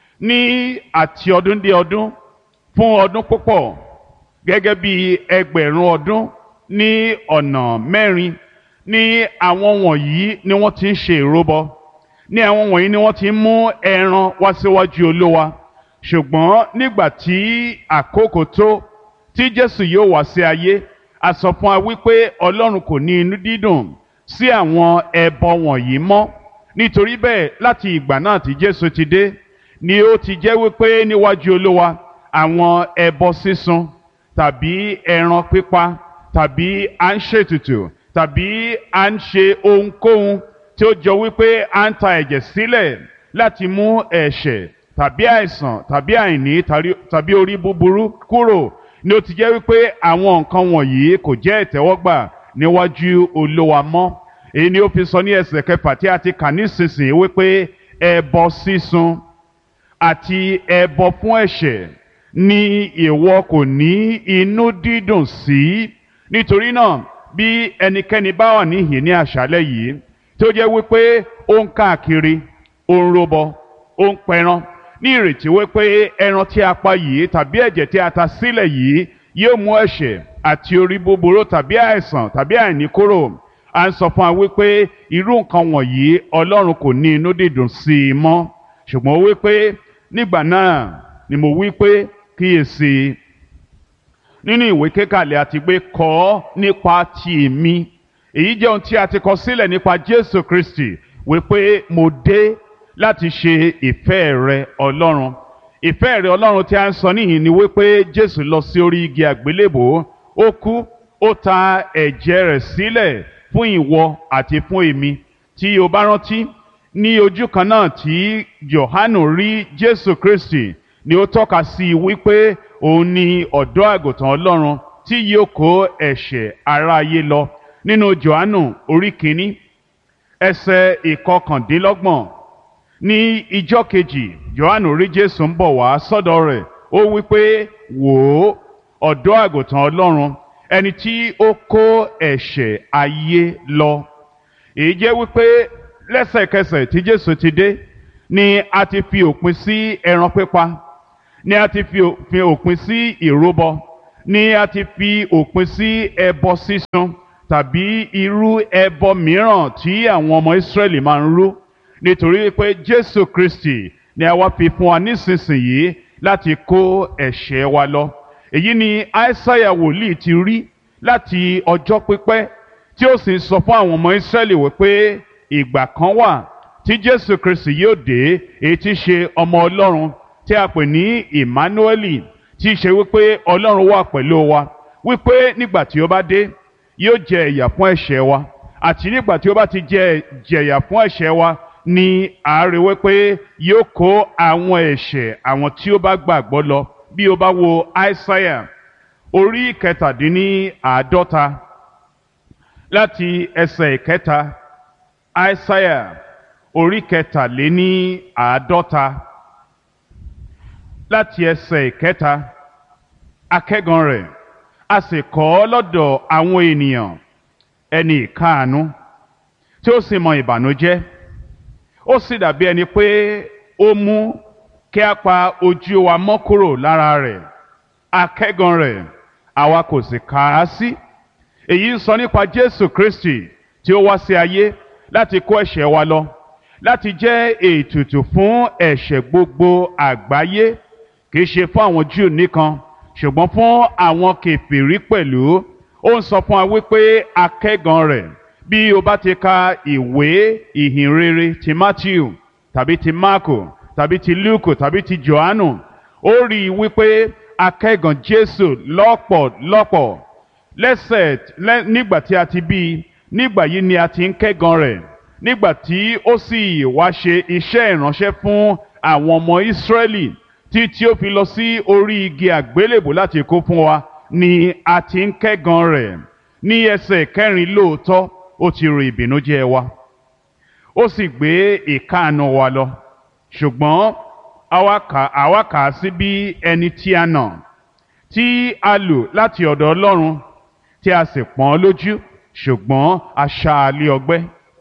Ní àti ọdún dé ọdún, fún ọdún púpọ̀, gẹ́gẹ́ bí ẹgbẹ̀rún ọdún ní ọ̀nà mẹ́rin, ní àwọn wọ̀nyí ni wọ́n ti ń ṣe ìrúbọ, ní àwọn wọ̀nyí ni wọ́n ti ń mú ẹran wá síwájú Olúwa. Ṣùgbọ́n nígbà tí àkókò tó tí Jésù yóò wá sí ayé, a sọ fún wa wípé Ọlọ́run kò ní inú dídùn sí àwọn ẹbọ wọ̀nyí mọ́. Nítorí bẹ́ẹ̀, láti ìgbà náà tí Jésù ti dé, ni ó ti jẹ́ wípé níwájú Olúwa àwọn ẹbọ sísun tàbí ẹran pípa tàbí à ń ṣètùtù tàbí à ń ṣe ohunkóhun tí ó jọ wípé à ń ta ẹ̀jẹ̀ sílẹ̀ láti mú ẹ̀ṣẹ̀ tàbí àìsàn tàbí àìní tàbí orí búburú kúrò, ni ó ti jẹ́ wípé àwọn nǹkan wọ̀nyí kò jẹ́ ìtẹ́wọ́gbà níwájú Olúwa mọ́. Èyí ni ó fi sọ ní ẹsẹ̀ 6 tí a ti kà nísinsìnyí wípé ẹbọ sísun àti ẹbọ fún ẹ̀ṣẹ̀ ni ìwọ kò ní inú dídùn sí. Nítorí náà, bí ẹnikẹ́ni bá wà níhìn ní àṣálẹ́ yìí tí ó jẹ́ wípé ó ń káàkiri, ó ń rúbọ, ó ń pẹran, ní ìrètí wípé ẹran tí a pa yìí tàbí ẹ̀jẹ̀ tí a ta sílẹ̀ yìí yóò mú ẹ̀ṣẹ̀ àti orí búburú tàbí àìsàn tàbí àìní kúrò, à ń sọ fún wa wípé irú nǹkan wọ̀nyí Ọlọ́run kò ní inú dídùn sí i mọ́. Ṣùgbọ́n ó wípé nígbà náà ni mo wípé kíyèsí, nínú ìwé kíkàlẹ̀ àti gbé kọ nípa ti èmi. Èyí jẹ́ ohun tí a ti kọ sílẹ̀ nípa Jésù Kristi wípé mo dé láti ṣe ìfẹ́ rẹ Ọlọ́run. Ìfẹ́ rẹ Ọlọ́run tí a ń sọ níhìn ni wípé Jésù lọ sí orí igi àgbélébùú, ó kú, ó ta ẹ̀jẹ̀ rẹ̀ sílẹ̀ fún ìwọ àti fún èmi. Tí o bá rántí, ní ojú kan náà tí Jòhánù rí Jésù Kristi, ni ó tọ́ka sí wípé òun ni ọ̀dọ́ àgùntàn Ọlọ́run tí yóò kó ẹ̀ṣẹ̀ aráyé lọ. Nínú Jòhánù orí 1 ẹsẹ̀ 29, ní ijọ́ kejì Jòhánù rí Jésù ń bọ̀ wá sọ́dọ̀ rẹ̀, ó wípé wò ó, ọ̀dọ́ àgùntàn Ọlọ́run, ẹni tí ó kó ẹ̀ṣẹ̀ ayé lọ. Èyí jẹ́ wípé lẹ́sẹ̀kẹsẹ̀ tí Jésù ti dé, ni a ti fi òpin sí ẹran pípa, ni a ti fi òpin sí ìrúbọ, ni a ti fi òpin sí ẹbọ sísun tàbí irú ẹbọ mìíràn tí àwọn ọmọ Ísírẹ́lì máa ń rú, nítorí pé Jésù Kristi ni a wá fi fún wa nísinsìnyí láti kó ẹ̀ṣẹ̀ wa lọ. Èyí ni Aísáyà wòlíì ti rí láti ọjọ́ pípẹ́, tí ó sì ń sọ fún àwọn ọmọ Ísírẹ́lì wípé ìgbà kan wà tí Jésù Kristi yóò dé, èyí tí ṣe ọmọ Ọlọ́run tí a pè ní Emmanueli, tí ṣe wípé Ọlọ́run wà pẹ̀lú wa, wípé nígbà tí ó bá dé yóò jẹ ìyà fún ẹ̀ṣẹ̀ wa, àti nígbà tí ó bá ti jẹ ìyà fún ẹ̀ṣẹ̀ wa ni a rí wípé yóò kó àwọn ẹ̀ṣẹ̀ àwọn tí ó bá gbàgbọ́ lọ. Bí o bá wo Aísáyà orí 47 láti ẹsẹ̀ 1, Aísáyà orí 47 láti ẹsẹ̀ 1, akẹ́gan rẹ̀ a sì kọ́ lọ́dọ̀ àwọn ènìyàn, ẹni ìkáàánú tí ó sì mọ ìbànújẹ́, ó sì dàbí ẹni pé ó mú kí a pa ojú wa mọ́ kúrò lára rẹ̀, akẹ́gan rẹ̀ àwa kò sì kà á sí. Èyí ń sọ nípa Jésù Kristi tí ó wá sí ayé láti kó ẹ̀ṣẹ̀ wa lọ, láti jẹ́ ètùtù fún ẹ̀ṣẹ̀ gbogbo àgbáyé, kì í ṣe fún àwọn Júù nìkan ṣùgbọ́n fún àwọn kèfèrí pẹ̀lú. Ó ń sọ fún wa wípé akẹ́gan rẹ̀, bí o bá ti ka ìwé ìhìnrere ti Mátíù tàbí ti Máàkù tàbí ti Lúùkù tàbí ti Jòhánù, ó rí i wípé akẹ́gan Jésù lọ́pọ̀lọpọ̀ nígbà tí a ti bí i, nígbà yìí ni a ti ń kẹ́gan rẹ̀, nígbà tí ó sì wá ṣe iṣẹ́ ìránṣẹ́ fún àwọn ọmọ Ísírẹ́lì tí ó fi lọ sí orí igi àgbélébù láti kú fún wa, ni a ti ń kẹ́gan rẹ̀. Ní ẹsẹ̀ 4 lóòótọ́ ó ti rò ìbìnújẹ́ wa, ó sì gbé ìkáàánú wa lọ, ṣùgbọ́n àwa kà á sí bí ẹni tí a nà, tí a lù láti ọ̀dọ̀ Ọlọ́run, tí a sì pọ́n lójú, ṣùgbọ́n a ṣá a lé ọgbẹ́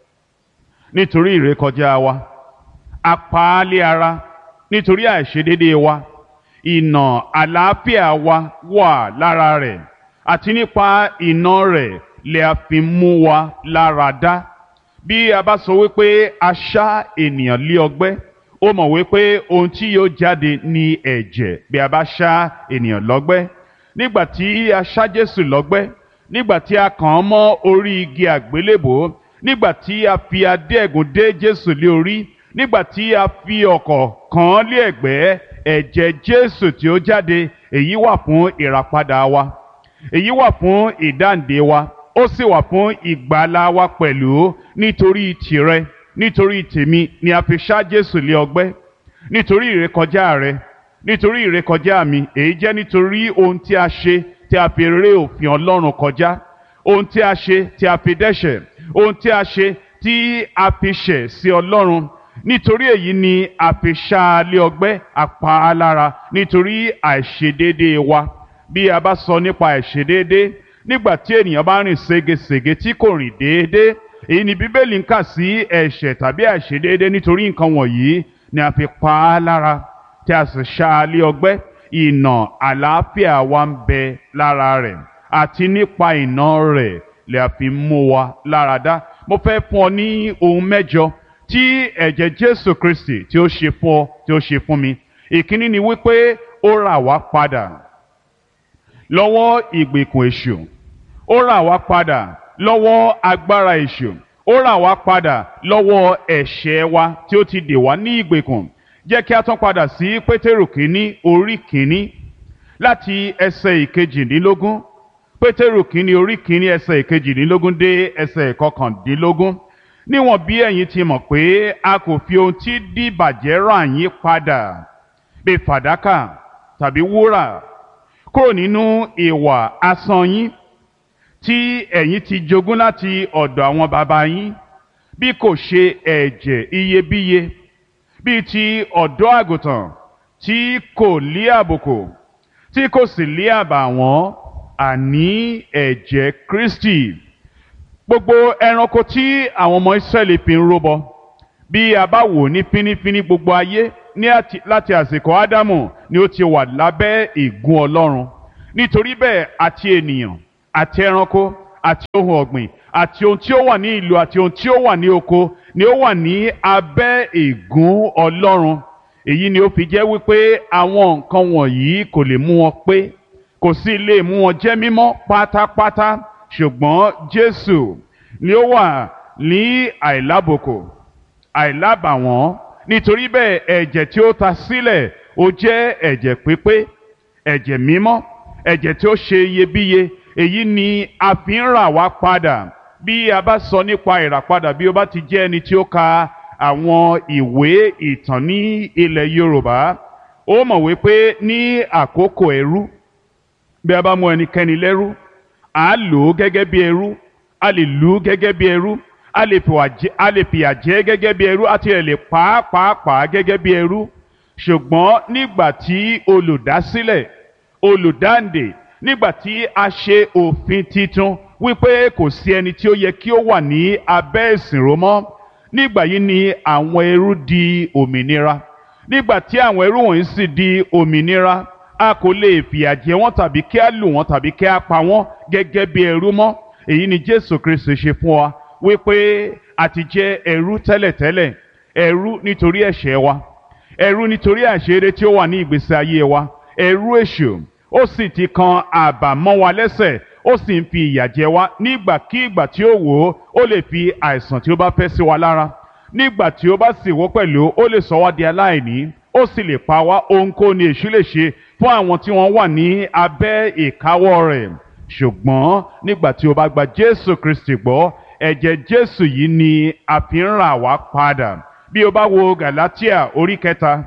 nítorí ìrékọjá wa, a pa á lé ara nítorí àìṣedéédéé wa. Ìnà àlàáfíà wa wà lára rẹ̀, àti nípa ìnà rẹ̀ lè a fi mú wa lára dá. Bí a bá sọ wípé a ṣá ènìyàn lé ọgbẹ́, ó mọ̀ wípé ohun tí yóò jáde ní ẹ̀jẹ̀ bí a bá ṣá ènìyàn lọ́gbẹ́. Nígbà tí a ṣá Jésù lọ́gbẹ́, nígbà tí a kàn án mọ́ orí igi àgbélébò, nígbà tí a fi adé ẹ̀gún dé Jésù lé orí, nígbà tí a fi ọ̀kọ̀ kàn án lé ẹ̀gbẹ́, ẹ̀jẹ̀ Jésù tí ó jáde, èyí wà fún ìràpadà wa, èyí wà fún ìdáǹdè wa, ó sì wà fún ìgbàlà wa pẹ̀lú. Nítorí tìrẹ, nítorí tèmi ni a fi ṣá Jésù lé ọgbẹ́, nítorí ìrékọjá rẹ, nítorí ìrékọjá mi, èyí jẹ́ nítorí ohun tí a ṣe tí a fi ré òfin Ọlọ́run kọjá, ohun tí a ṣe tí a fi dẹ́ṣẹ̀, ohun tí a ṣe tí a fi ṣẹ̀ sí Ọlọ́run. Nítorí èyí ni a fi ṣá a lé ọgbẹ́, a pa á lára nítorí àìṣedéédéé wa. Bí a bá sọ nípa àìṣedéédéé, nígbà tí ènìyàn bá rìn ségesège tí kò rìn déédéé, èyí ni Bíbélì ń kà sí ẹ̀ṣẹ̀ tàbí àìṣedéédéé. Nítorí nǹkan wọ̀nyí ni a fi pa á lára, tí a sì ṣá a lé ọgbẹ́. Ìnà àlàáfíà wa ń bẹ lára rẹ̀, àti nípa ìnà rẹ̀ lè a fi mú wa lára dá. Mo fẹ́ fún ọ ní ohun mẹ́jọ tí ẹ̀jẹ̀ Jésù Kristi tí ó ṣe fún ọ, tí ó ṣe fún mi. Ìkíní ni wípé ó rà wá padà lọ́wọ́ ìgbèkùn èṣù, ó rà wá padà lọ́wọ́ agbára èṣù, ó rà wá padà lọ́wọ́ ẹ̀ṣẹ̀ wa tí ó ti dè wá ní ìgbèkùn. Jẹ́ kí a tún padà sí Pétérù kínní orí kínní láti ẹsẹ̀ 21. Pétérù kínní orí kínní ẹsẹ̀ 21 dé ẹsẹ̀ 29. Níwọ̀n bí ẹ̀yin ti mọ̀ pé a kò fi ohun tí dìbàjẹ́ rà yín padà, bí fàdákà tàbí wúrà, kúrò nínú ìwà asán yín tí ẹ̀yin ti jogún láti ọ̀dọ̀ àwọn baba yín, bí kò ṣe ẹ̀jẹ̀ iyebíye bíi ti ọ̀dọ́ àgùntàn tí kò lé àbùkù, tí kò sì lé àbàwọ́n, àní ẹ̀jẹ̀ Kristi. Gbogbo ẹranko tí àwọn ọmọ Ísírẹ́lì fi ń rúbọ bí a bá wò ní fínífíní, gbogbo ayé láti àsìkò Ádámù ni ó ti wà lábẹ́ ègún Ọlọ́run. Nítorí bẹ́ẹ̀ àti ènìyàn àti ẹranko àti ohun ọ̀gbìn àti ohun tí ó wà ní ìlú àti ohun tí ó wà ní oko ni ó wà ní abẹ́ ègún Ọlọ́run. Èyí ni ó fi jẹ́ wípé àwọn nǹkan wọ̀nyí kò lè mú wọn pé, kò sì lè mú wọn jẹ́ mímọ́ pátápátá. Ṣùgbọ́n Jésù ni ó wà ní àìlábòkò, àìlábàwọ́n. Nítorí bẹ́ẹ̀ ẹ̀jẹ̀ tí ó ta sílẹ̀ ó jẹ́ ẹ̀jẹ̀ pípé, ẹ̀jẹ̀ mímọ́, ẹ̀jẹ̀ tí ó ṣe iyebíye. Èyí ni a fi ń rà wá padà. Bí a bá sọ nípa ìràpadà, bí ó bá ti jẹ́ ẹni tí ó ka àwọn ìwé ìtàn ní ilẹ̀ Yorùbá, ó mọ̀ wípé ní àkókò ẹrú, bí a bá mú ẹnikẹ́ni lẹ́rú, a lò ó gẹ́gẹ́ bí ẹrú, a lè lù ú gẹ́gẹ́ bí ẹrú, a lè fìyà jẹ gẹ́gẹ́ bí ẹrú, àti ẹ̀ lè pàápàá gẹ́gẹ́ bí ẹrú. Ṣùgbọ́n nígbà tí olùdásílẹ̀, olùdáǹdè, nígbà tí a ṣe òfin titun wípé kò sí ẹni tí ó yẹ kí ó wà ní abẹ́ ìsìnró mọ́, nígbà yìí ni àwọn ẹrú di òmìnira. Nígbà tí àwọn ẹrú wọ̀nyí sì di òmìnira, a kò lè fìyà jẹ wọ́n tàbí kí a lù wọ́n tàbí kí a pa wọ́n gẹ́gẹ́ bí ẹrú mọ́. Èyí ni Jésù Kristi ṣe fún wa wípé a ti jẹ́ ẹrú tẹ́lẹ̀tẹ́lẹ̀, ẹrú nítorí ẹ̀ṣẹ̀ wa, ẹrú nítorí àìṣedéédé tí ó wà ní ìgbésí ayé wa, ẹrú èṣù. Ó sì ti kan àbà mọ́ wa lẹ́sẹ̀, ó sì ń fi ìyà jẹ wá. Nígbàkígbà tí ó wò ó lè fi àìsàn tí ó bá fẹ́ sí wa lára. Nígbà tí ó bá sì wò pẹ̀lú, ó lè sọ wá di aláìní, ó sì lè pa wá. Ohunkóhun ni èṣù lè ṣe fún àwọn tí wọ́n wà ní abẹ́ ìkáwọ́ rẹ̀. Ṣùgbọ́n nígbà tí ó bá gba Jésù Kristi gbọ́, ẹ̀jẹ̀ Jésù yìí ni a fi ń rà wá padà. Bí o bá wo Gàlátíà orí 3,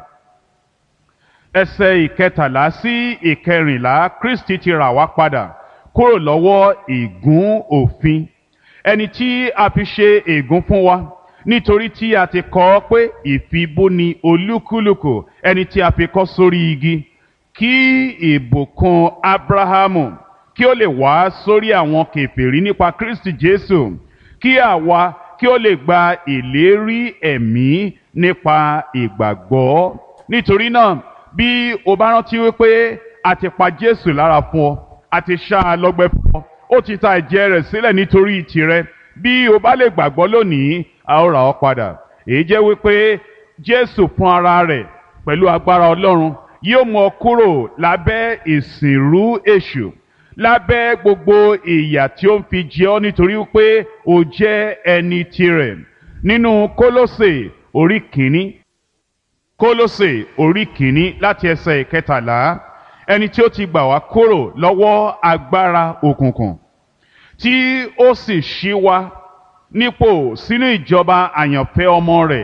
ẹsẹ̀ 13 sí 14, Kristi ti rà wá padà kúrò lọ́wọ́ ègún òfin, ẹni tí a fi ṣe ègún fún wa, nítorí tí a ti kọ ọ́ pé ìfibú ni olúkúlùkù ẹni tí a fi kọ́ sórí igi, kí ìbùkún Ábúráhámù kí ó lè wá sórí àwọn kèfèrí nípa Kristi Jésù, kí àwa kí ó lè gba ìlérí ẹ̀mí nípa ìgbàgbọ́. Nítorí náà, bí o bá rántí wípé a ti pa Jésù lára fún ọ, a ti ṣá a lọ́gbẹ́ fún ọ, ó ti ta ẹ̀jẹ̀ rẹ̀ sílẹ̀ nítorí tìrẹ. Bí o bá lè gbàgbọ́ lónìí, a ó rà ọ́ padà. Èyí jẹ́ wípé Jésù fún ara rẹ̀ pẹ̀lú agbára Ọlọ́run yóò mú ọ kúrò lábẹ́ ìsìnrú èṣù, lábẹ́ gbogbo ìyà tí ó ń fi jẹ ọ́ nítorí wípé o jẹ́ ẹni tirẹ̀. Nínú Kólósè orí 1, Kólósè orí 1 láti ẹsẹ̀ 13, ẹni tí ó ti gbà wá kúrò lọ́wọ́ agbára òkùnkùn, tí ó sì ṣí wa nípò sínú ìjọba àyànfẹ́ ọmọ rẹ̀,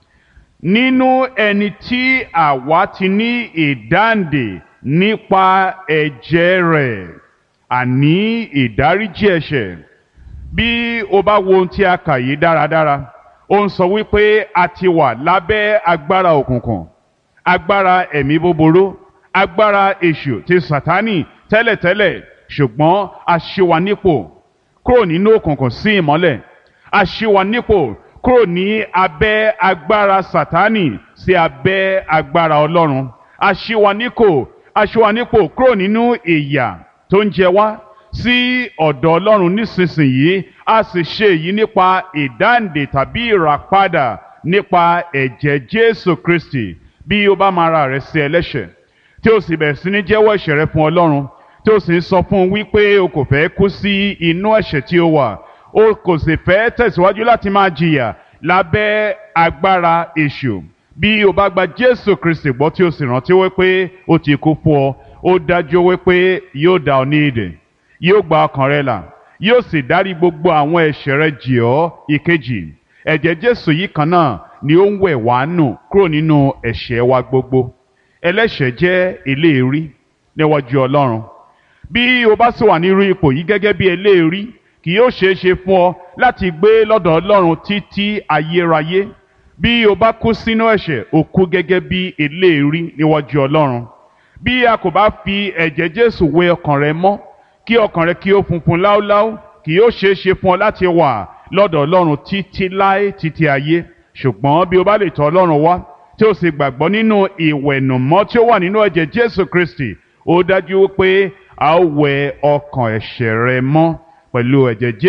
nínú ẹni tí àwa ti ní ìdáǹdè nípa ẹ̀jẹ̀ rẹ̀, àní ìdáríjì ẹ̀ṣẹ̀. Bí o bá wo ohun tí a kà yìí dáradára, ó ń sọ wípé a ti wà lábẹ́ agbára òkùnkùn, agbára ẹ̀mí búburú, agbára èṣù ti Sátánì tẹ́lẹ̀tẹ́lẹ̀. Ṣùgbọ́n a ṣí wa nípò kúrò nínú òkùnkùn sí ìmọ́lẹ̀, a ṣí wa nípò kúrò ní abẹ́ agbára Sátánì sí abẹ́ agbára Ọlọ́run. A ṣí wa nípò kúrò nínú ìyà tó ń jẹ wá sí ọ̀dọ̀ Ọlọ́run nísinsìnyí. A sì ṣe èyí nípa ìdáǹdè tàbí ìràpadà nípa ẹ̀jẹ̀ Jésù Kristi. Bí o bá máa ra rẹ̀ sí ẹlẹ́ṣẹ̀, tí o sì bẹ̀rẹ̀ sí ní jẹ́wọ́ ẹ̀ṣẹ̀ rẹ fún Ọlọ́run, tí o sì ń sọ fún un wípé o kò fẹ́ kú sí inú ẹ̀ṣẹ̀ tí o wà, o kò sì fẹ́ tẹ̀síwájú láti máa jìyà lábẹ́ agbára èṣù. Bí o bá gba Jésù Kristi gbọ́ tí o sì rántí wípé ó ti kú fún ọ, ó dájú wípé yóò dá ọ ní ìdè, yóò gba ọkàn rẹ là, yóò sì dárí gbogbo àwọn ẹ̀ṣẹ̀ rẹ jì ọ́. Ìkejì, ẹ̀jẹ̀ Jésù yìí kan náà ni ó ń wẹ̀ wá nù kúrò nínú ẹ̀ṣẹ̀ wa gbogbo. Ẹlẹ́ṣẹ̀ jẹ́ eléèrí níwájú Ọlọ́run. Bí o bá sì wà nírú ipò yìí gẹ́gẹ́ bí eléèrí, kì yóò ṣeé ṣe fún ọ láti gbé lọ́dọ̀ Ọlọ́run títí ayérayé. Bí o bá kú sínú ẹ̀ṣẹ̀, o kú gẹ́gẹ́ bí eléèrí níwájú Ọlọ́run. Bí a kò bá fi ẹ̀jẹ̀ Jésù wẹ ọkàn rẹ mọ́, kí ọkàn rẹ kí ó funfun láúláú, kì yóò ṣeé ṣe fún ọ láti wà lọ́dọ̀ Ọlọ́run títí láé títí ayé. ṣùgbọ́n bí o bá lè tọ̀ Ọlọ́run wá tí o sì gbàgbọ́ nínú ìwẹ̀nùmọ́ tí ó wà nínú ẹ̀jẹ̀ Jésù Kristi, ó dájú pé a ó wẹ ọkàn ẹ̀ṣẹ̀ rẹ mọ́ pẹ̀lú ẹ̀jẹ̀ Jésù.